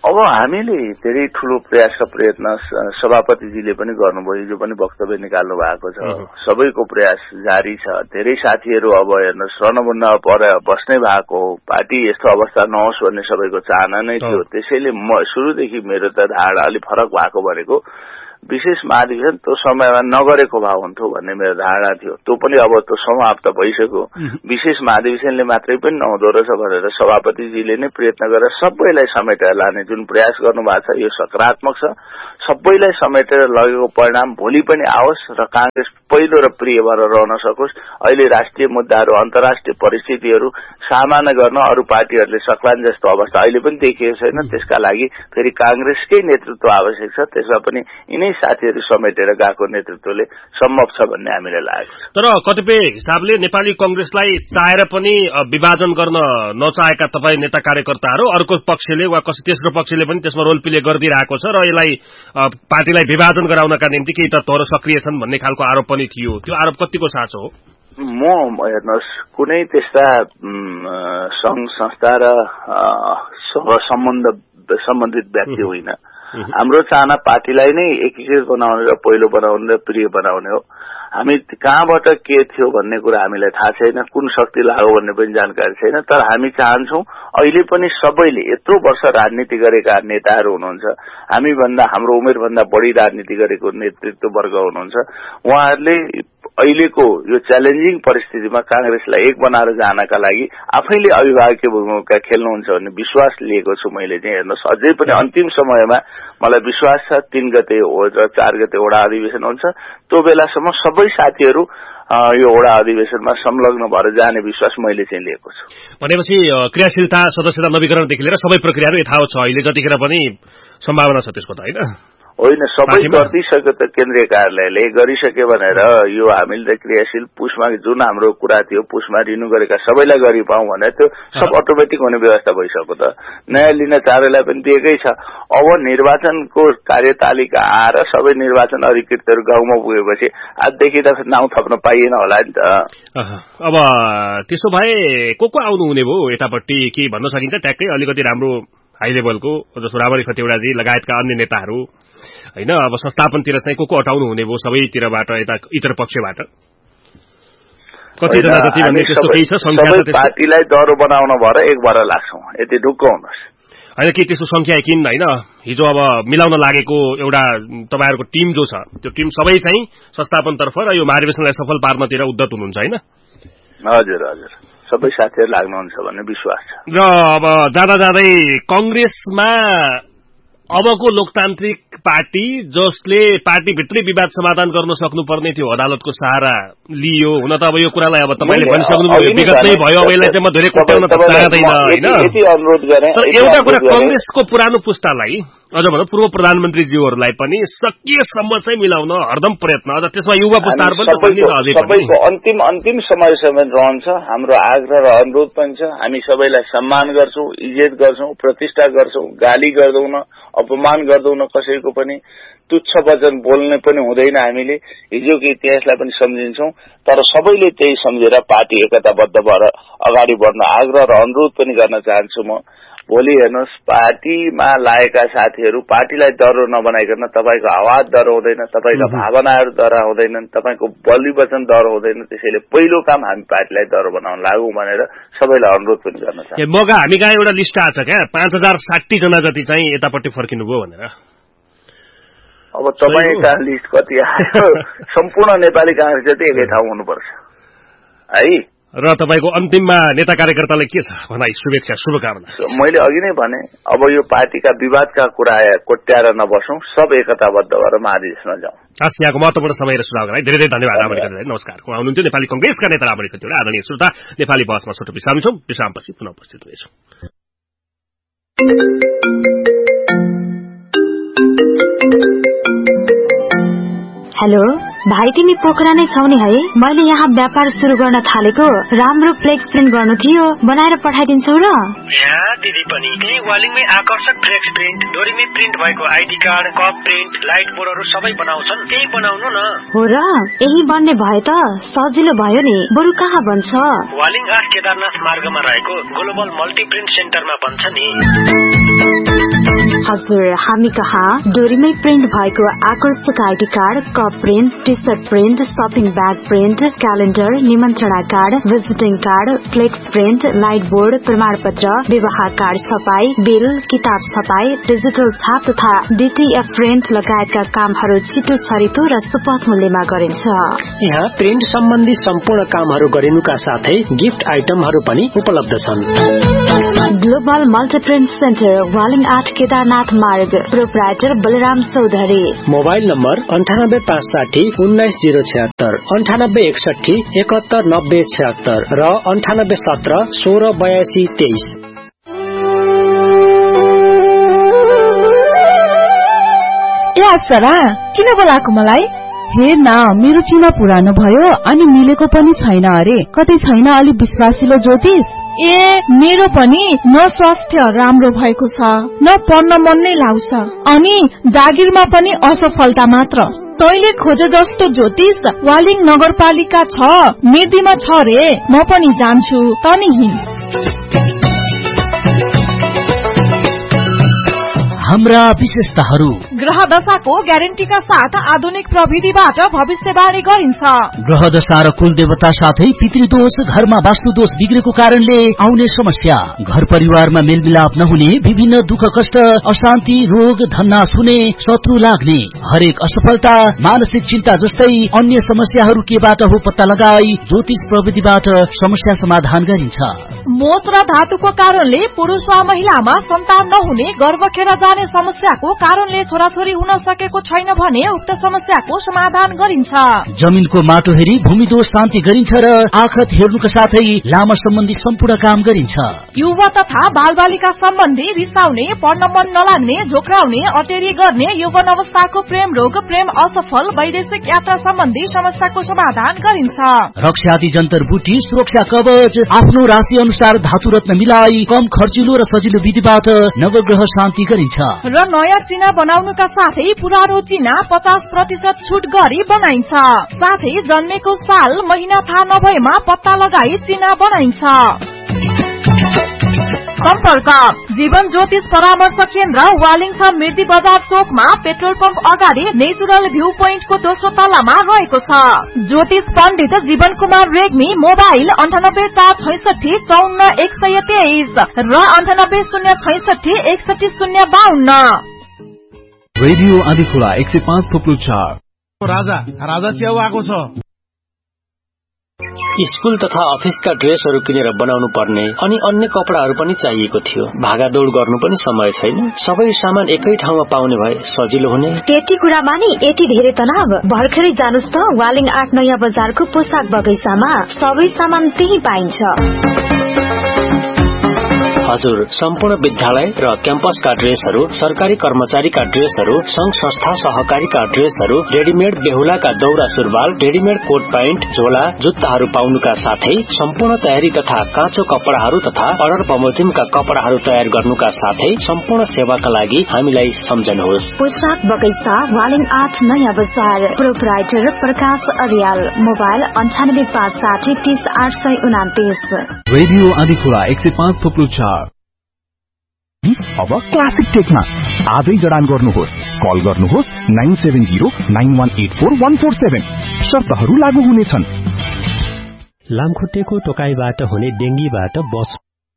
अब हामीले धेरै ठूलो प्रयास र प्रयत्न सभापतिजीले पनि गर्नुभयो, हिजो पनि वक्तव्य निकाल्नु भएको छ। सबैको प्रयास जारी छ। धेरै साथीहरू अब हेर्नुहोस् रणभूमिमा पर बस्नै भएको हो, पार्टी यस्तो अवस्था नहोस् भन्ने सबैको चाहना नै थियो। त्यसैले म सुरुदेखि मेरो त धारणा अलि फरक भएको भनेको विशेष महाधिवेशन त्यो समयमा नगरेको भए हुन्थ्यो भन्ने मेरो धारणा थियो। त्यो पनि अब त्यो समाप्त भइसक्यो। विशेष महाधिवेशनले मात्रै पनि नहुँदो रहेछ भनेर सभापतिजीले नै प्रयत्न गरेर सबैलाई समेटेर लाने जुन प्रयास गर्नुभएको छ यो सकारात्मक छ। सबैलाई समेटेर लगेको परिणाम भोलि पनि आओस् र कांग्रेस पहिलो र प्रिय भएर रहन सकोस्। अहिले राष्ट्रिय मुद्दाहरू अन्तर्राष्ट्रिय परिस्थितिहरू सामना गर्न अरू पार्टीहरूले सक्लान् जस्तो अवस्था अहिले पनि देखिएको छैन। त्यसका लागि फेरि कांग्रेसकै नेतृत्व आवश्यक छ। त्यसमा पनि यिनै साथीहरू समेटेर गएको नेतृत्वले सम्भव छ भन्ने हामीलाई लागेको छ। तर कतिपय हिसाबले नेपाली कांग्रेसलाई चाहेर पनि विभाजन गर्न नचाहेका तपाईँ नेता कार्यकर्ताहरू अर्को पक्षले वा कसै तेस्रो पक्षले पनि त्यसमा रोल प्ले गरिदिरहेको छ र यसलाई पार्टीलाई विभाजन गराउनका निम्ति केही तत्त्वहरू सक्रिय छन् भन्ने खालको आरोप पनि थियो। त्यो आरोप कतिको साँचो हो? म हेर्नुहोस् कुनै त्यस्ता संघ संस्था र सम्बन्ध सम्बन्धित व्यक्ति होइन। हाम्रो चाहना पार्टीलाई नै एकीकृत बनाउने र पहिलो बनाउने र प्रिय बनाउने हो। हामी कहाँबाट के थियो भन्ने कुरा हामीलाई थाहा छैन, कुन शक्ति लाग्यो भन्ने पनि जानकारी छैन। तर हामी चाहन्छौं अहिले पनि सबैले यत्रो वर्ष राजनीति गरेका नेताहरू हुनुहुन्छ, हामी भन्दा हाम्रो उमेर भन्दा बढी राजनीति गरेको नेतृत्व वर्ग हुनुहुन्छ। उहाँहरूले अहिलेको यो च्यालेन्जिङ परिस्थितिमा कांग्रेसलाई एक बनाएर जानका लागि आफैले अभिभावकीय भूमिका खेल्नुहुन्छ भन्ने विश्वास लिएको छु मैले चाहिँ। हेर्नुहोस् अझै पनि अन्तिम समयमा मलाई विश्वास छ तीन गते र चार गते वडा अधिवेशन हुन्छ। त्यो बेलासम्म सबै साथीहरू यो वडा अधिवेशनमा संलग्न भएर जाने विश्वास मैले चाहिँ लिएको छु। भनेपछि क्रियाशीलता सदस्यता नवीकरणदेखि लिएर सबै प्रक्रियाहरू यथावत छ अहिले जतिखेर पनि सम्भावना छ त्यसको त होइन? होइन, सबै गरिसक्यो त केन्द्रीय कार्यालयले गरिसक्यो भनेर यो हामीले क्रियाशील पुसमा जुन हाम्रो कुरा थियो पुसमा रिन्यू गरेका सबैलाई गरि पाऊँ भने त्यो सब अटोमेटिक हुने व्यवस्था भइसक्यो त। नयाँ लिन चारैलाई पनि दिएकै छ। अब निर्वाचनको कार्यतालिका आएर सबै निर्वाचन अधिकृतहरू गाउँमा पुगेपछि आजदेखि त नाउँ थप्न पाइएन होला नि त। अब त्यसो भए को को आउनु हुने भयो यतापट्टि के भन्न सकिन्छ ट्याक्कै अलिकति राम्रो हाई लेभलको जस्तो रामरी खतिवड़ाजी लगायतका अन्य नेताहरू होइन? अब संस्थापनतिर चाहिँ को को अटाउनु हुने भयो सबैतिरबाट यता इतर पक्षबाट कतिजना जति भन्ने त्यस्तो केही छ संख्या? पार्टीलाई दह्रो बनाउन भएर एक भएर लाग्छौं यति ढुक्क हुनुहोस्। होइन के त्यस्तो संख्या किन होइन? हिजो अब मिलाउन लागेको एउटा तपाईहरुको टिम जो छ त्यो टिम सबै चाहिँ संस्थापनतर्फ र यो महाधिवेशनलाई सफल पार्नतिर उद्यत हुनुहुन्छ होइन? हजुर हजुर सबै साथीहरु लाग्नुहुन्छ भन्ने विश्वास छ। र अब जाँदा जाँदै कांग्रेसमा अबको लोकतान्त्रिक पार्टी जसले पार्टीभित्रै विवाद समाधान गर्न सक्नुपर्ने थियो अदालतको सहारा लियो। हुन त अब यो कुरालाई अब तपाईले भनिसक्नुभयो विगतमै भयो, अब यसलाई चाहिँ म धेरै कुट्याउन त चाहदैन हैन। तर एउटा कुरा कांग्रेसको पुरानो पुस्तालाई अझ भनौं पूर्व प्रधानमन्त्रीज्यूहरुलाई पनि सकिएसम्म चाहिँ मिलाउन हरदम प्रयत्न अझ त्यसमा युवा पुस्ताहरु पनि सकिन्छ अझै पनि सबैको अन्तिम अन्तिम समयसम्म रहन्छ। हाम्रो आग्रह र अनुरोध पनि छ, हामी सबैलाई सम्मान गर्छौं, इज्जत गर्छौं, प्रतिष्ठा गर्छौं, गाली गर्दैनौं, अपमान गर्दैनौं, कसैको पनि तुच्छ वचन बोल्ने पनि हुँदैन। हामीले हिजोको इतिहासलाई पनि सम्झिन्छौं, तर सबैले त्यही सम्झेर पार्टी एकताबद्ध भएर अगाडि बढ्न आग्रह र अनुरोध पनि गर्न चाहन्छु म। भोलि हेर्नुहोस् पार्टीमा लागेका साथीहरू पार्टीलाई डह्रो नबनाइकन तपाईको आवाज डह्रो हुँदैन, तपाईका भावनाहरू डह्रो हुँदैनन्, तपाईको बोली वचन डह्रो हुँदैन। त्यसैले पहिलो काम हामी पार्टीलाई डह्रो बनाउन लागौं भनेर सबैलाई अनुरोध पनि गर्न चाहन्छु। मगा हामी कहाँ एउटा लिस्ट आछ क्या पाँच हजार साठी जना जति चाहिँ यतापट्टि फर्किनुभयो भनेर। अब तपाईका लिस्ट कति आयो? सम्पूर्ण नेपाली कांग्रेस जति एकै ठाउँ हुनुपर्छ है। र तपाईको अन्तिममा नेता कार्यकर्तालाई के छ भनाई शुभेच्छा शुभकामना? मैले अघि नै भने अब यो पार्टीका विवादका कुरा कोट्याएर नबसौं, सब एकताबद्ध भएर महाधिवेशनमा जाउँ। हस्, यहाँको महत्वपूर्ण समय र सुझावका लागि धेरै धेरै धन्यवाद रामरी खतिवड़ा। नमस्कार, उहाँ हुनुहुन्थ्यो नेपाली कांग्रेसका नेता रामरी खतिवड़ा। आदरणीय श्रोता, नेपाली बहसमा छोटो विश्राम छौं, विश्रामपछि पुनः उपस्थित हुनेछौं। हेलो भाइ, तिमी पोखरा नै छौ नि है? मैले यहाँ व्यापार सुरु गर्न थालेको राम्रो फ्लेक्स प्रिन्ट गर्नु थियो, बनाएर पठाइदिन्छौ र? यहाँ दिदी पनि त्यही वालिङमै आकर्षक फ्लेक्स प्रिन्ट, डोरीमै प्रिन्ट भएको ID card, cup print, light बोर्डहरू सबै बनाउँछन्। त्यही बनाउनु न। हो र? यही बन्ने भए त सजिलो भयो नि। बरु कहाँ बन्छ? वालिङ आठ केदारनाथ मार्गमा रहेको ग्लोबल मल्टी प्रिन्ट सेन्टरमा बन्छ नि। हजुर, हामी कहाँ डोरीमै प्रिन्ट भएको आकर्षक ID card, cup print, T short print, shopping bag print, calendar, निमन्त्रणा card, visiting card, flex print, light board, प्रमाण पत्र, विवाह कार्ड छपाई, बिल, किताब छपाई, डिजिटल छाप तथा डीटीएफ प्रिन्ट लगायतका कामहरू छिटो छरितो र सुपथ मूल्यमा गरिन्छ। यहाँ प्रिन्ट सम्बन्धी सम्पूर्ण कामहरू गरिनुका साथै गिफ्ट आइटमहरू पनि उपलब्ध छन्। ग्लोबल मल्टीप्रिन्ट सेन्टर, वालिङ आठ, केदारनाथ मार्ग, proprietor Balram Chaudhary. Mobile number अन्ठानब्बे पाँच साठी उन्नाइस जीरो छत्तर, अन्ठानब्बे एकसठी एकहत्तर नब्बे छत्तर र अन्ठानब्बे सत्र सोह्र बयासी तेइस। ए अक्षरा, किन बोलाएको मलाई? हेर न, मेरो चिना पुरानो भयो अनि मिलेको पनि छैन अरे। कतै छैन अलि विश्वासिलो ज्योतिष? ए मेरो पनि न स्वास्थ्य राम्रो भएको छ, न पढ्न मन नै लाग्छ, अनि जागिरमा पनि असफलता मात्र। तैले खोजे जस्तो ज्योतिष वालिङ नगरपालिका छ, मेदीमा छ रे। म पनि जान्छु, तनी हिँड। हाम्रा विशेषताहरू: ग्रह दशाको ग्यारेन्टीका साथ आधुनिक प्रविधिबाट भविष्यवाणी गरिन्छ। ग्रह दशा र कुल देवता साथै पितृदोष, घरमा वास्तुदोष बिग्रेको कारणले आउने समस्या, घर परिवारमा मेलमिलाप नहुने, विभिन्न दुःख कष्ट, अशान्ति, रोग, धन्नास हुने, शत्रु लाग्ने, हरेक असफलता, मानसिक चिन्ता जस्तै अन्य समस्याहरू केबाट हो पत्ता लगाई ज्योतिष प्रविधिबाट समस्या समाधान गरिन्छ। मोच र धातुको कारणले पुरुष वा महिलामा सन्तान नहुने, गर्भ खेर जाने समस्याको कारणले छोराछोरी हुन सकेको छैन भने उक्त समस्याको समाधान गरिन्छ। जमिनको माटो हेरी भूमि दोष शान्ति गरिन्छ र आखत हेर्नुका साथै लामा सम्बन्धी सम्पूर्ण काम गरिन्छ। युवा तथा बालबालिका सम्बन्धी रिसाउने, पढ्न मन नलाग्ने, झोक्राउने, अटेरी गर्ने, यौवन अवस्थाको प्रेम रोग, प्रेम असफल, वैदेशिक यात्रा सम्बन्धी समस्याको समाधान गरिन्छ। रक्षादि जन्तर बुटी, सुरक्षा कवच, आफ्नो राशि अनुसार धातु रत्न मिलाई कम खर्चिलो र सजिलो विधिबाट नवग्रह शान्ति गरिन्छ। र नयाँ चिना बनाउनुका साथै पुरानो चिना पचास प्रतिशत छुट गरी बनाइन्छ। साथै जन्मेको साल महिना थाहा नभएमा पत्ता लगाई चिना बनाइन्छ। सम्पर्क जीवन ज्योतिष परामर्श केन्द्र, वालिङ छ, मिर्दी बजार चोकमा, पेट्रोल पम्प अगाडि, नेचुरल भ्यू पोइन्टको दोस्रो तलामा रहेको छ। ज्योतिष पण्डित जीवन कुमार रेग्मी। मोबाइल अन्ठानब्बे चार छैसठी चौन्न एक सय तेइस र अन्ठानब्बे शून्य छैसठी एकसठी शून्य बाहन्न। रेडियो आँधीखोला एक सय पाँच थोप्लो चार। राजा राजा च्याउ आएको छ। स्कूल तथा अफिसका ड्रेसहरू किनेर बनाउनु पर्ने अनि अन्य कपडाहरू पनि चाहिएको थियो। भागादौड़ गर्नु पनि समय छैन। सबै सामान एकै ठाउँमा पाउने भए सजिलो हुने। त्यति कुरामा नि यति धेरै तनाव? भर्खरै जानुस् त वालिङ आठ नयाँ बजारको पोसाक बगैँचामा, सबै सामान त्यही पाइन्छ। हजुर, सम्पूर्ण विद्यालय र क्याम्पसका ड्रेसहरू, सरकारी कर्मचारीका ड्रेसहरू, संघ संस्था सहकारीका ड्रेसहरू, रेडीमेड बेहुलाका दौरा सुरुवाल, रेडीमेड कोट प्यान्ट, झोला, जुत्ताहरू पाउनुका साथै सम्पूर्ण तयारी तथा काँचो कपडाहरू तथा अर्डर बमोजिमका कपडाहरू तयार गर्नुका साथै सम्पूर्ण सेवाका लागि हामीलाई सम्झनुहोस्। पोसाक बगैँचा, वालिङ आठ नयाँ बजार, प्रोप्राइटर प्रकाश अर्याल। मोबाइल अन्ठानब्बे पाँच साठी तीस आठ सय उनातिस। रेडियो आँधीखोला एक सय पाँच थोप्लो चार। अब क्लासिक टेकमा आजै जडान गर्नुहोस्। कल गर्नुहोस् nine seven zero nine one eight four one four seven. शर्तहरू लागू हुनेछन्। लामखुट्टेको टोकाइबाट हुने डेंगीबाट बच।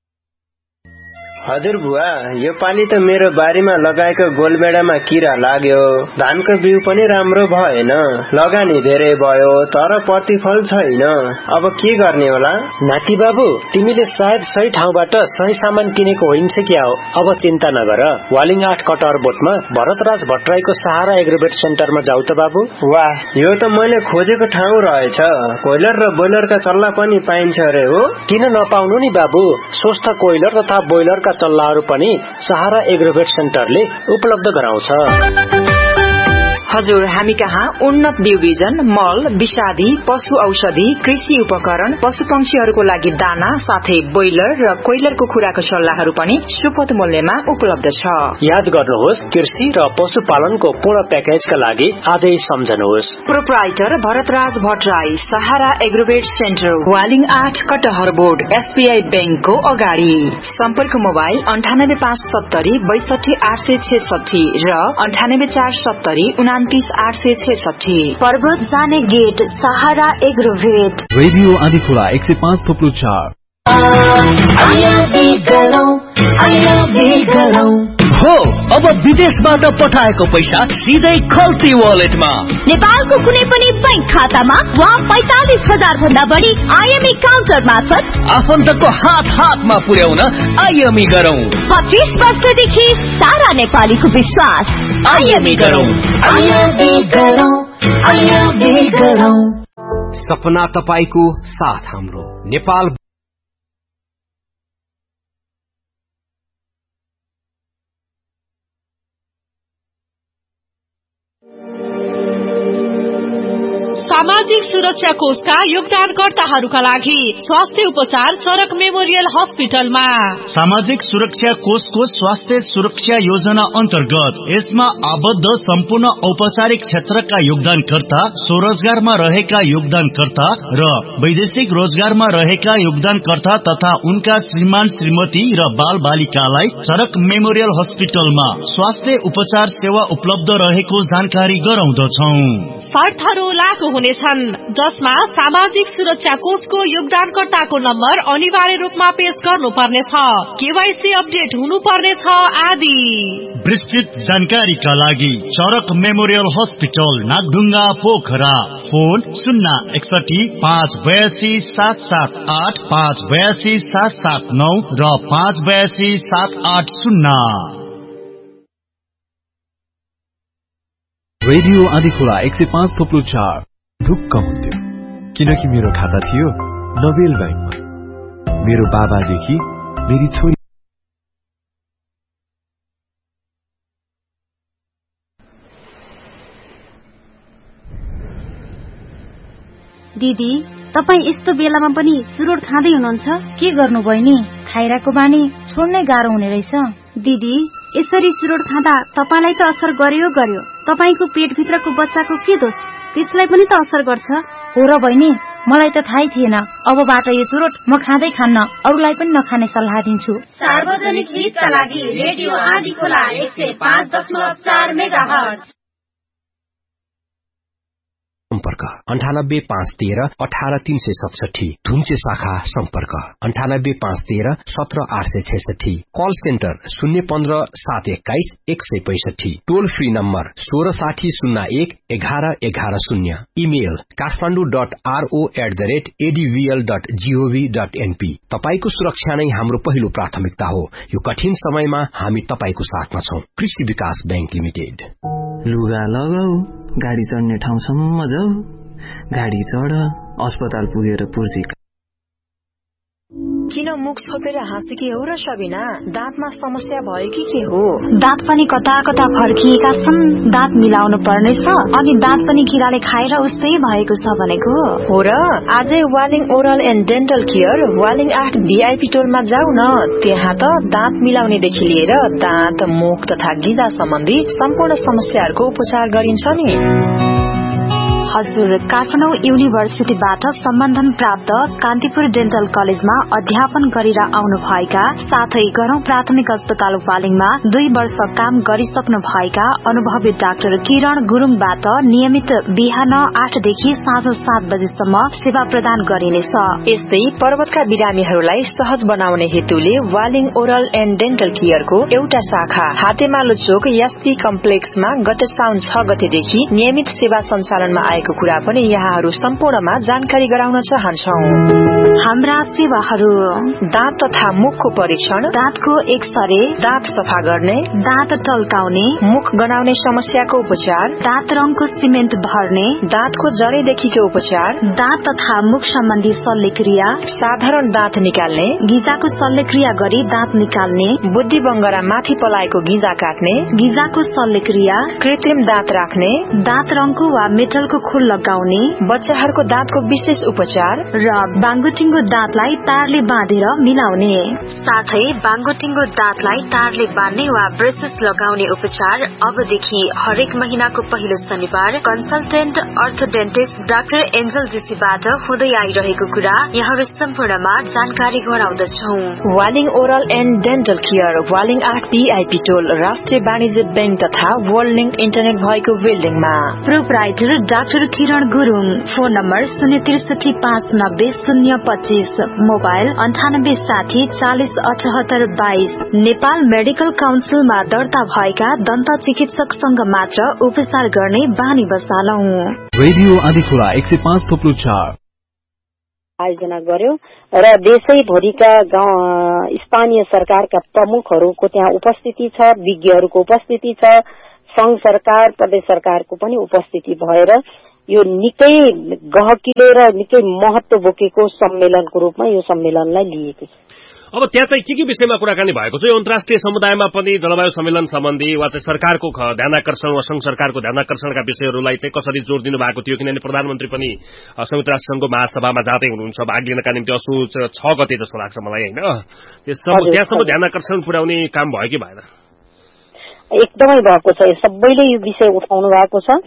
हजुर बुवा, यो पाली त मेरो बारीमा लगाएको गोलबेडामा किरा लाग्यो। धानको बिउ पनि राम्रो भएन, लगानी धेरै भयो तर प्रतिफल छैन। अब के गर्ने होला? नाति बाबु, तिमीले सायद सही ठाउँबाट सही सामान किनेको होइन्छ क्या हो। अब चिन्ता नगर, वालिङ आठ कटहर बोटमा भरतराज भट्टराईको सहारा एग्रोवेट सेन्टरमा जाऊ त बाबु। वाह, यो त मैले खोजेको ठाउँ रहेछ। कोइलर र बोइलरका चल्ला पनि पाइन्छ अरे हो? किन नपाउनु नि बाबु, स्वस्थ कोइलर तथा बोइलरका चल्लाहरू पनि सहारा एग्रोवेट सेन्टरले उपलब्ध गराउँछ। हजुर, हामी कहाँ उन्नत बिउ बिजन, मल, विषादी, पशु औषधि, कृषि उपकरण, पशु पंक्षीहरूको लागि दाना साथै ब्रोइलर र कोइलरको खुराको सल्लाहहरू पनि सुपथ मूल्यमा उपलब्ध छ। याद गर्नुहोस्, कृषि र पशुपालनको पूर्ण प्याकेजका लागि आजै सम्झनुहोस्। प्रोप्राइटर भरतराज भट्टराई, सहारा एग्रोवेट सेन्टर, वालिङ आठ, कटहर बोर्ड, एसबीआई बैंकको अगाडि। सम्पर्क मोबाइल अन्ठानब्बे पाँच सत्तरी बैसठी आठ सय छेसठी र अन्ठानब्बे चार सत्तरी उनातिस आठ सय छेसठी। पर्वत जाने गेट सहारा एग्रोवेट। रेडियो आदिखोला एक सय पाँच थोप्लो चार हो। अब विदेशबाट पठाएको पैसा सिधै खल्ती वालेटमा, नेपालको कुनै पनि बैंक खातामा वा पैंतालिस हजार भन्दा बढी आईएमई काउन्टर मार्फत आफन्तको हात हातमा पुर्याउन आईएमई गरौं। पच्चीस वर्षदेखि सारा नेपालीको विश्वास, आईएमई गरौं। सपना तपाईको साथ हाम्रो नेपाल। सामाजिक सुरक्षा कोषका योगदानकर्ताहरूका लागि स्वास्थ्य उपचार चरक मेमोरियल हस्पिटलमा। सामाजिक सुरक्षा कोषको स्वास्थ्य सुरक्षा योजना अन्तर्गत यसमा आबद्ध सम्पूर्ण औपचारिक क्षेत्रका योगदानकर्ता, स्वरोजगारमा रहेका योगदानकर्ता र वैदेशिक रोजगारमा रहेका योगदानकर्ता तथा उनका श्रीमान श्रीमती र बाल बालिकालाई चरक मेमोरियल हस्पिटलमा स्वास्थ्य उपचार सेवा उपलब्ध रहेको जानकारी गराउँदछौं। शर्तहरू लागू हुनेछन्, जसमा सामाजिक सुरक्षा कोषको योगदानकर्ताको नम्बर अनिवार्य रूपमा पेश गर्नुपर्नेछ, केवाईसी अपडेट हुनुपर्नेछ आदि। विस्तृत जानकारीका लागि चरक memorial hospital Nagdhunga Pokhara, phone शून्य एकसठी पाँच बयासी सात सात आठ, पाँच बयासी सात सात नौ र पाँच बयासी सात आठ शून्य। रेडियो आदिखोला एक सय पाँच थोप्लो चार। ढुक्क हुन्थ्यो किनकि मेरो खाता थियो नोबेल बैंकमा। मेरो बाबादेखि मेरी छोरी। दिदी, तपाई यस्तो बेलामा पनि चुरोट खाँदै हुनुहुन्छ? के गर्नु बहिनी, खाइराको बानी छोड्नै गाह्रो हुने रहेछ। दिदी, यसरी चुरोट खाँदा तपाईलाई त असर गर्यो गर्यो, तपाईको पेटभित्रको बच्चाको के दोष, त्यसलाई पनि त असर गर्छ। हो र बहिनी, मलाई त थाहै थिएन। अबबाट यो चुरोट म खाँदै खान्न, अरूलाई पनि नखाने सल्लाह दिन्छु। सार्वजनिक हितका लागि रेडियो आदिखोला एक सय पाँच दशमलव चार मेगाहर्ज। सम्पर्क अन्ठानब्बे पाँच तेह्र अठार तीन सय सतसठी। धुम्चे शाखा सम्पर्क अन्ठानब्बे पाँच तेह्र सत्र आठ सय छैसठी। कल सेन्टर शून्य पन्ध्र सात एक्काइस एक सय पैसठी। टोल फ्री नम्बर सोह्र साठी शून्य एक एघार एघार शून्य। Email Kathmandu dot RO at the rate एडीभीएल dot gov dot NP. तपाईको सुरक्षा नै हाम्रो पहिलो प्राथमिकता हो। यो कठिन समयमा हामी तपाईको साथमा छौं। कृषि विकास बैंक लिमिटेड। लुगा लगाऊ, गाडी चढ्ने ठाउँसम्म जाऊ, गाडी चढ, अस्पताल पुगेर पुर्जी। किन मुख छोपेर हाँसेकी हो र सबिना? दाँतमा समस्या भयो कि के हो? दाँत पनि कता कता फर्किएका छन्, दाँत मिलाउनु पर्नेछ, अनि दाँत पनि किराले खाएर उस्तै भएको छ भनेको हो र। आजै Waling oral and dental care Waling आठ भीआईपी टोलमा जाऊ न। त्यहाँ त दाँत मिलाउनेदेखि लिएर दाँत, मुख तथा गिजा सम्बन्धी सम्पूर्ण समस्याहरूको उपचार गरिन्छ नि। हजुर, काठमाडौँ युनिभर्सिटीबाट सम्बन्धन प्राप्त कान्तिपुर डेन्टल कलेजमा अध्यापन गरेर आउनु भएका साथै गरौं प्राथमिक अस्पताल वालिङमा दुई वर्ष काम गरिसक्नु भएका अनुभवी डाक्टर किरण गुरुङबाट नियमित बिहान आठदेखि साँझ सात बजेसम्म सेवा प्रदान गरिनेछ। यस्तै पर्वतका बिरामीहरूलाई सहज बनाउने हेतुले वालिङ ओरल एन्ड डेन्टल केयरको एउटा शाखा हातेमालो चोक एसपी कम्प्लेक्समा गत साउन छ गतेदेखि नियमित सेवा सञ्चालनमा आएको रहेको कुरा पनि यहाँहरू सम्पूर्णमा जानकारी गराउन चाहन्छौ। हाम्रा सेवाहरू दाँत तथा मुखको परीक्षण, दाँतको एक्सरे, दाँत सफा गर्ने, दाँत टल्काउने, मुख गनाउने समस्याको उपचार, दाँत रङको सिमेन्ट भर्ने, दाँतको जडेदेखिको उपचार, दाँत तथा मुख सम्बन्धी शल्यक्रिया, साधारण दाँत निकाल्ने, गिजाको शल्यक्रिया गरी दाँत निकाल्ने, बुद्धि बंगरा माथि पलाएको गिजा काट्ने, गिजाको शल्यक्रिया, कृत्रिम दाँत राख्ने, दाँत रङको वा मेटलको खोल लगाउने, बच्चाहरूको दाँतको विशेष उपचार र बाङ्गोटिङ्गो दाँतलाई तारले बाँधेर मिलाउने, साथै बाङ्गोटिङ्गो दाँतलाई तारले बाँध्ने वा ब्रेसेस लगाउने उपचार अबदेखि हरेक महिनाको पहिलो शनिबार कन्सल्टेन्ट अर्थोडेन्टिस्ट डाक्टर एन्जल जेसीबाट हुँदै आइरहेको कुरा यहाँहरू सम्पूर्णमा जानकारी गराउँदछौ। Waling oral and dental care, Waling आठ टीआईपी टोल, राष्ट्रिय वाणिज्य बैंक तथा वर्ल्ड लिंक इन्टरनेट भएको बिल्डिङमा। प्रोप्राइटर डाक्टर किरण गुरुङ, फोन नम्बर शून्य त्रिसठी पाँच नब्बे शून्य पच्चीस, मोबाइल अन्ठानब्बे साठी चालिस अठहत्तर बाइस। नेपाल मेडिकल काउन्सिलमा दर्ता भएका दन्त चिकित्सकसँग मात्र उपचार गर्ने बानी बसालौ। रेडियो आदिखुला एक सय पाँच थोप्लो चार आयोजना गर्यो र देशैभरिका स्थानीय सरकारका प्रमुखहरूको त्यहाँ उपस्थिति छ, विज्ञहरूको उपस्थिति छ, संघ सरकार प्रदेश सरकारको पनि उपस्थिति भएर यो निकै गहकिलो र निकै महत्व बोकेको सम्मेलनको रूपमा यो सम्मेलनलाई लिएको छ। अब त्यहाँ चाहिँ के के विषयमा कुराकानी भएको छ? यो अन्तर्राष्ट्रिय समुदायमा पनि जलवायु सम्मेलन सम्बन्धी वा चाहिँ सरकारको ध्यानाकर्षण वा संघ सरकारको ध्यानाकर्षणका विषयहरूलाई चाहिँ कसरी जोड़ दिनु भएको थियो? किनभने प्रधानमन्त्री पनि संयुक्त राष्ट्र संघको महासभामा जाँदै हुनुहुन्छ भाग लिनका निम्ति असोज छ गते जस्तो लाग्छ मलाई, होइन? त्यहाँसम्म ध्यानाकर्षण पुर्याउने काम भयो कि भएन? एकदमै भएको छ। सबैले यो विषय उठाउनु भएको छ।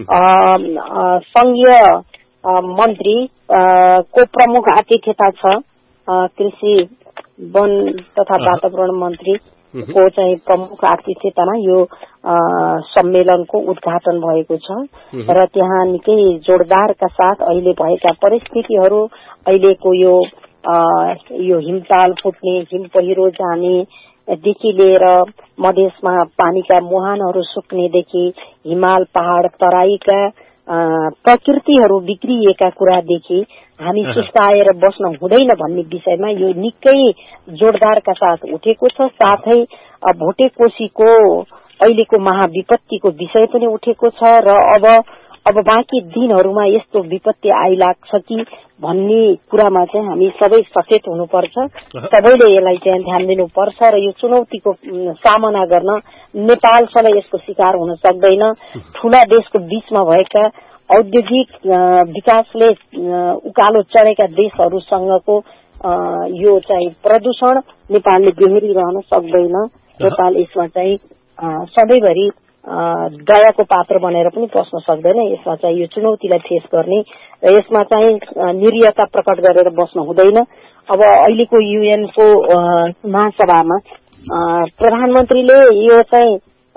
संघीय मन्त्री को प्रमुख आतिथ्यता छ, कृषि वन तथा वातावरण मन्त्री को चाहिँ प्रमुख आतिथ्यतामा यो सम्मेलनको उद्घाटन भएको छ र त्यहाँ निकै जोडदारका साथ अहिले भएका परिस्थितिहरू, अहिलेको यो यो हिमताल फुट्ने, हिम पहिरो जाने देखि लिएर मधेसमा पानीका मुहानहरू सुक्नेदेखि हिमाल पहाड़ तराईका प्रकृतिहरू बिग्रिएका कुरादेखि हामी सुस्ताएर बस्न हुँदैन भन्ने विषयमा यो निकै जोडदारका साथ उठेको छ। साथै भोटे कोशीको अहिलेको महाविपत्तिको विषय पनि उठेको छ र अब अब बाँकी दिनहरूमा यस्तो विपत्ति आइलाग्छ कि भन्ने कुरामा चाहिँ हामी सबै सचेत हुनुपर्छ। सबैले यसलाई चाहिँ ध्यान दिनुपर्छ र यो चुनौतीको सामना गर्न नेपाल सबै यसको शिकार हुन सक्दैन। ठूला देशको बीचमा भएका औद्योगिक विकासले उकालो चढेका देशहरूसँगको यो चाहिँ प्रदूषण नेपालले बेहोरिरहन सक्दैन। नेपाल यसमा चाहिँ सधैँभरि दयाको पात्र बनेर पनि बस्न सक्दैन। यसमा चाहिँ यो चुनौतीलाई फेस गर्ने र यसमा चाहिँ निरीयता प्रकट गरेर बस्न हुँदैन। अब अहिलेको युएनको महासभामा प्रधानमन्त्रीले यो चाहिँ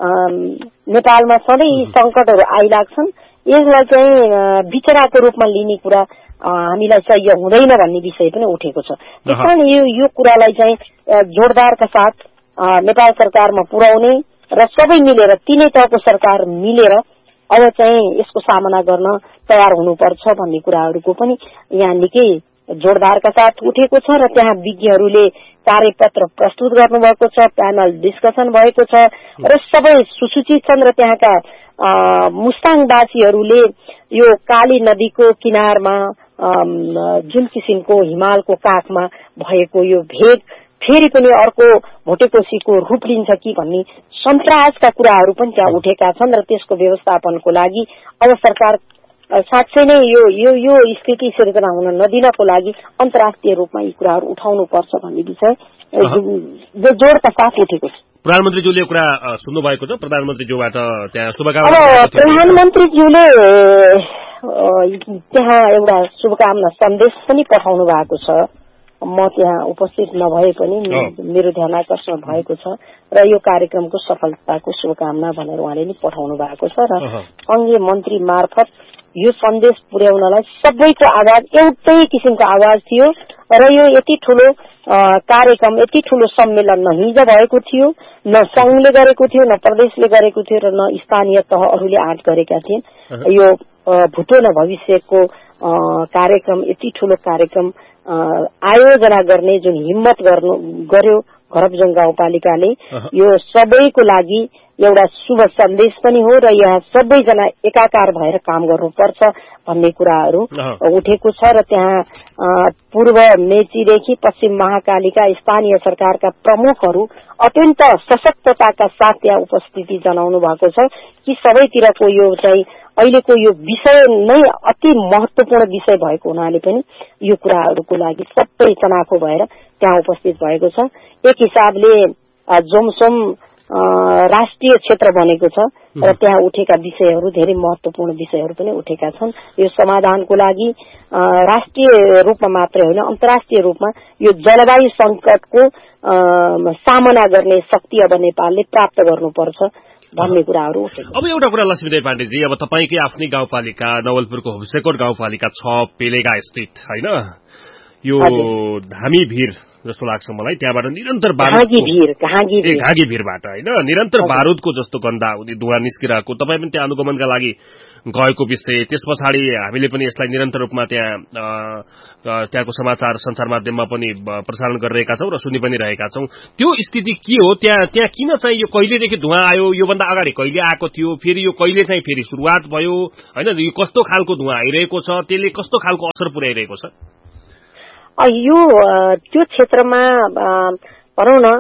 नेपालमा सधैँ यी संकटहरू आइलाग्छन्, यसलाई चाहिँ विचराको रूपमा लिने कुरा हामीलाई सह्य हुँदैन भन्ने विषय पनि उठेको छ। त्यसकारण यो यो कुरालाई चाहिँ जोडदारका साथ नेपाल सरकारमा पुर्याउने र सबै मिलेर तीनै तहको सरकार मिलेर अब चाहिँ यसको सामना गर्न तयार हुनुपर्छ भन्ने कुराहरूको पनि यहाँ निकै जोडदारका साथ उठेको छ र त्यहाँ विज्ञहरूले कार्यपत्र प्रस्तुत गर्नुभएको छ, प्यानल डिस्कसन भएको छ र सबै सुसूचित छन् र त्यहाँका मुस्ताङवासीहरूले यो काली नदीको किनारमा जुन किसिमको हिमालको काखमा भएको यो भेग फेरि पनि अर्को भोटेकोशीको रूप लिन्छ कि भन्ने सन्तासका कुराहरू पनि त्यहाँ उठेका छन् र त्यसको व्यवस्थापनको लागि अब सरकार साँच्चै नै यो यो यो स्थिति सिर्जना हुन नदिनको लागि अन्तर्राष्ट्रिय रूपमा यी कुराहरू उठाउनु पर्छ भन्ने विषय जोडका साथ उठेको छ। प्रधानमन्त्रीज्यूले कुरा सुन्नु भएको छ, प्रधानमन्त्रीज्यूबाट त्यहाँ शुभकामना प्रधानमन्त्रीज्यूले त्यहाँ एउटा शुभकामना सन्देश पनि पठाउनु भएको छ। म त्यहाँ उपस्थित नभए पनि मेरो ध्यानाकर्षण भएको छ र यो कार्यक्रमको सफलताको शुभकामना भनेर उहाँले नि पठाउनु भएको छ र संघीय मन्त्री मार्फत यो सन्देश पुर्याउनलाई सबैको आवाज एउटै किसिमको आवाज थियो र यो यति ठूलो कार्यक्रम यति ठूलो सम्मेलन न हिजो भएको थियो, न संघले गरेको थियो, न प्रदेशले गरेको थियो, र न स्थानीय तहहरूले आँट गरेका थिए। यो भुटो न भविष्यको कार्यक्रम, यति ठूलो कार्यक्रम आयोजना गर्ने जुन हिम्मत गर्नु गर्यो घरबजोङ गाउँपालिकाले, यो सबैको लागि एउटा शुभ सन्देश पनि हो र यहाँ सबैजना एकाकार भएर काम गर्नुपर्छ भन्ने कुराहरू उठेको छ। र त्यहाँ पूर्व मेचीदेखि पश्चिम महाकालीका स्थानीय सरकारका प्रमुखहरू अत्यन्त सशक्तताका साथ त्यहाँ उपस्थिति जनाउनु भएको छ कि सबैतिरको यो चाहिँ अहिलेको यो विषय नै अति महत्वपूर्ण विषय भएको हुनाले पनि यो कुराहरूको लागि सबै तनाखो भएर त्यहाँ उपस्थित भएको छ। एक हिसाबले जोमसोम राष्ट्रिय क्षेत्र बनेको छ र त्यहाँ उठेका विषयहरू धेरै महत्वपूर्ण विषयहरू पनि उठेका छन्। यो समाधानको लागि राष्ट्रिय रूपमा मात्रै होइन, अन्तर्राष्ट्रिय रूपमा यो जलवायु संकटको सामना गर्ने शक्ति अब नेपालले प्राप्त गर्नुपर्छ भन्ने कुराहरू उठेको। अब एउटा कुरा लक्ष्मीदेवी पाण्डेजी, अब तपाईकै आफ्नै गाउँपालिका नवलपुरको हुब्सेकोट गाउँपालिका छ पेलेगा स्थित होइन, यो धामी भीर जस्तो लाग्छ मलाई, त्यहाँबाट निरन्तर घागी भीरबाट होइन निरन्तर बारूदको जस्तो गन्ध आउने धुवा निस्किरहेको, तपाईँ पनि त्यहाँ अनुगमनका लागि गएको विषय, त्यस पछाडि हामीले पनि यसलाई निरन्तर रूपमा त्यहाँ त्यहाँको समाचार सञ्चार माध्यममा पनि प्रसारण गरिरहेका छौँ र सुनि पनि रहेका छौँ। त्यो स्थिति के हो त्यहाँ? त्यहाँ किन चाहिँ यो कहिलेदेखि धुवा आयो, योभन्दा अगाडि कहिले आएको थियो, फेरि यो कहिले चाहिँ फेरि सुरुवात भयो होइन, यो कस्तो खालको धुवा आइरहेको छ, त्यसले कस्तो खालको असर पुर्याइरहेको छ? यो त्यो क्षेत्रमा भनौँ न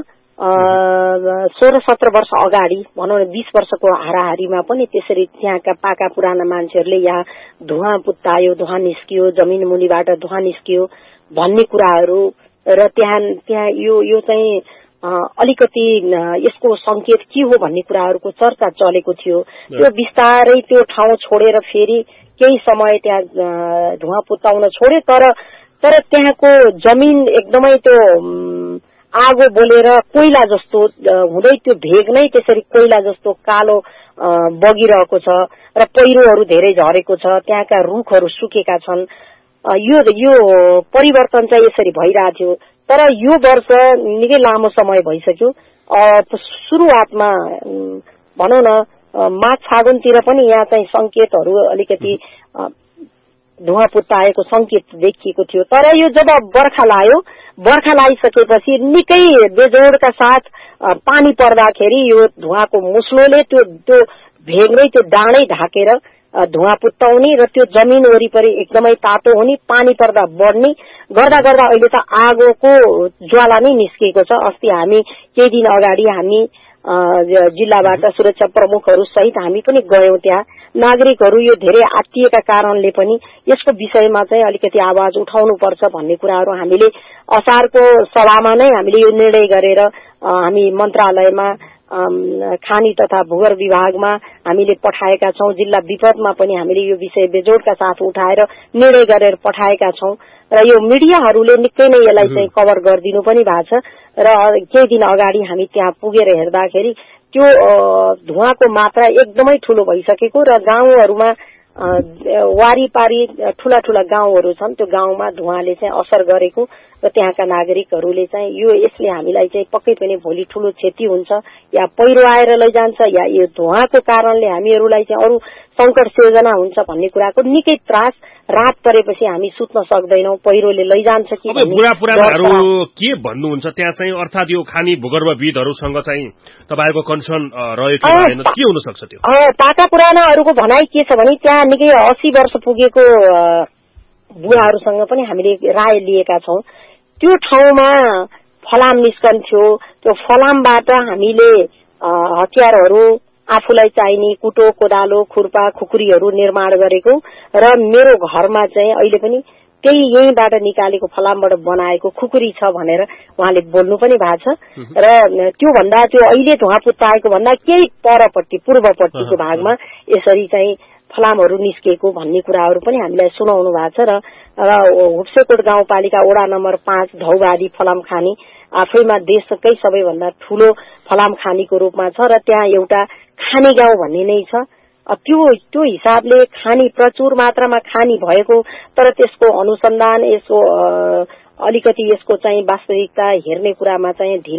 सोह्र सत्र वर्ष अगाडि भनौँ न बीस वर्षको हाराहारीमा पनि त्यसरी त्यहाँका पाका पुराना मान्छेहरूले यहाँ धुवा पुत्तायो, धुवा निस्कियो, जमिन मुनिबाट धुवा निस्कियो भन्ने कुराहरू र त्यहाँ त्यहाँ यो यो चाहिँ अलिकति यसको संकेत के हो भन्ने कुराहरूको चर्चा चलेको थियो। त्यो बिस्तारै त्यो ठाउँ छोडेर फेरि केही समय त्यहाँ धुवा पुत्ताउन छोड्यो, तर तर त्यहाँको जमिन एकदमै त्यो आगो बोलेर कोइला जस्तो हुँदै त्यो भेग नै त्यसरी कोइला जस्तो कालो बगिरहेको छ र पहिरोहरू धेरै झरेको छ, त्यहाँका रुखहरू सुकेका छन्। यो यो परिवर्तन चाहिँ यसरी भइरहेको थियो। तर यो वर्ष निकै लामो समय भइसक्यो। सुरुवातमा भनौँ न माघ फागुनतिर पनि यहाँ चाहिँ संकेतहरू अलिकति धुवा पुत्ताएको संकेत देखिएको थियो। तर यो जब बर्खा लाग्यो, बर्खा लागिसकेपछि निकै बेजोडका साथ पानी पर्दाखेरि यो धुवाको मुस्लोले त्यो त्यो भेगमै त्यो डाँडै ढाकेर धुवा पुत्ताउने र त्यो जमिन वरिपरि एकदमै तातो हुने, पानी पर्दा बढ्ने गर्दा गर्दा अहिले त आगोको ज्वाला नै निस्किएको छ। अस्ति हामी केही दिन अगाडि हामी जिल्लाबाट सुरक्षा प्रमुखहरू सहित हामी पनि गयौं। त्यहाँ नागरिकहरू यो धेरै आत्तिएका कारणले पनि यसको विषयमा चाहिँ अलिकति आवाज उठाउनु पर्छ भन्ने कुराहरू हामीले असारको सभामा नै हामीले यो निर्णय गरेर हामी मन्त्रालयमा खानी तथा भूगर्भ विभागमा हामीले पठाएका छौं। जिल्ला विपदमा पनि हामीले यो विषय बेजोडका साथ उठाएर निर्णय गरेर पठाएका छौं र यो मिडियाहरूले निकै नै यसलाई चाहिँ कभर गरिदिनु पनि भएको छ। र केही दिन अगाडि हामी त्यहाँ पुगेर हेर्दाखेरि त्यो धुवाको मात्रा एकदमै ठूलो भइसकेको र गाउँहरूमा वारीपारी ठूला ठूला गाउँहरू छन्, त्यो गाउँमा धुवाले चाहिँ असर गरेको र त्यहाँका नागरिकहरूले चाहिँ यो यसले हामीलाई चाहिँ पक्कै पनि भोलि ठूलो क्षति हुन्छ, या पहिरो आएर लैजान्छ, या यो धुवाको कारणले हामीहरूलाई चाहिँ अरू संकट सिर्जना हुन्छ भन्ने कुराको निकै त्रास। रात परेपछि हामी सुत्न सक्दैनौं, पहिरोले लैजान्छ कि भन्ने। बुढा पुरानाहरू के भन्नुहुन्छ त्यहाँ चाहिँ, अर्थात यो खानी भूगर्भविदहरूसँग चाहिँ तपाईको कन्सर्न रह्यो कि भएन, के हुन सक्छ त्यो? पाका पुरानाहरूको भनाइ के छ भने त्यहाँ निकै अस्सी वर्ष पुगेको बुढाहरूसँग पनि हामीले राय लिएका छौं। त्यो ठाउँमा फलाम निस्कन्थ्यो, त्यो फलामबाट हामीले हतियारहरू आफूलाई चाहिने कुटो कोदालो खुर्पा खुकुरीहरू निर्माण गरेको र मेरो घरमा चाहिँ अहिले पनि त्यही यहीँबाट निकालेको फलामबाट बनाएको खुकुरी छ भनेर उहाँले बोल्नु पनि भएको छ। र त्यो भन्दा त्यो अहिले धुवा पुत्ताएको भन्दा केही परपट्टि पूर्वपट्टिको भागमा यसरी चाहिँ फलामहरू निस्केको भन्ने कुराहरू पनि हामीलाई सुनाउनु भएको छ। र हुब्सेकोट गाउँपालिका वडा नम्बर पाँच धौबादी फलाम खानी आफैमा देशकै सबैभन्दा ठूलो फलाम खानीको रूपमा छ र त्यहाँ एउटा खानी गाउँ भन्ने नै छ। त्यो त्यो हिसाबले खानी प्रचुर मात्रामा खानी भएको, तर त्यसको अनुसन्धान यसो अलिकति यसको चाहिँ वास्तविकता हेर्ने कुरामा चाहिँ ढिला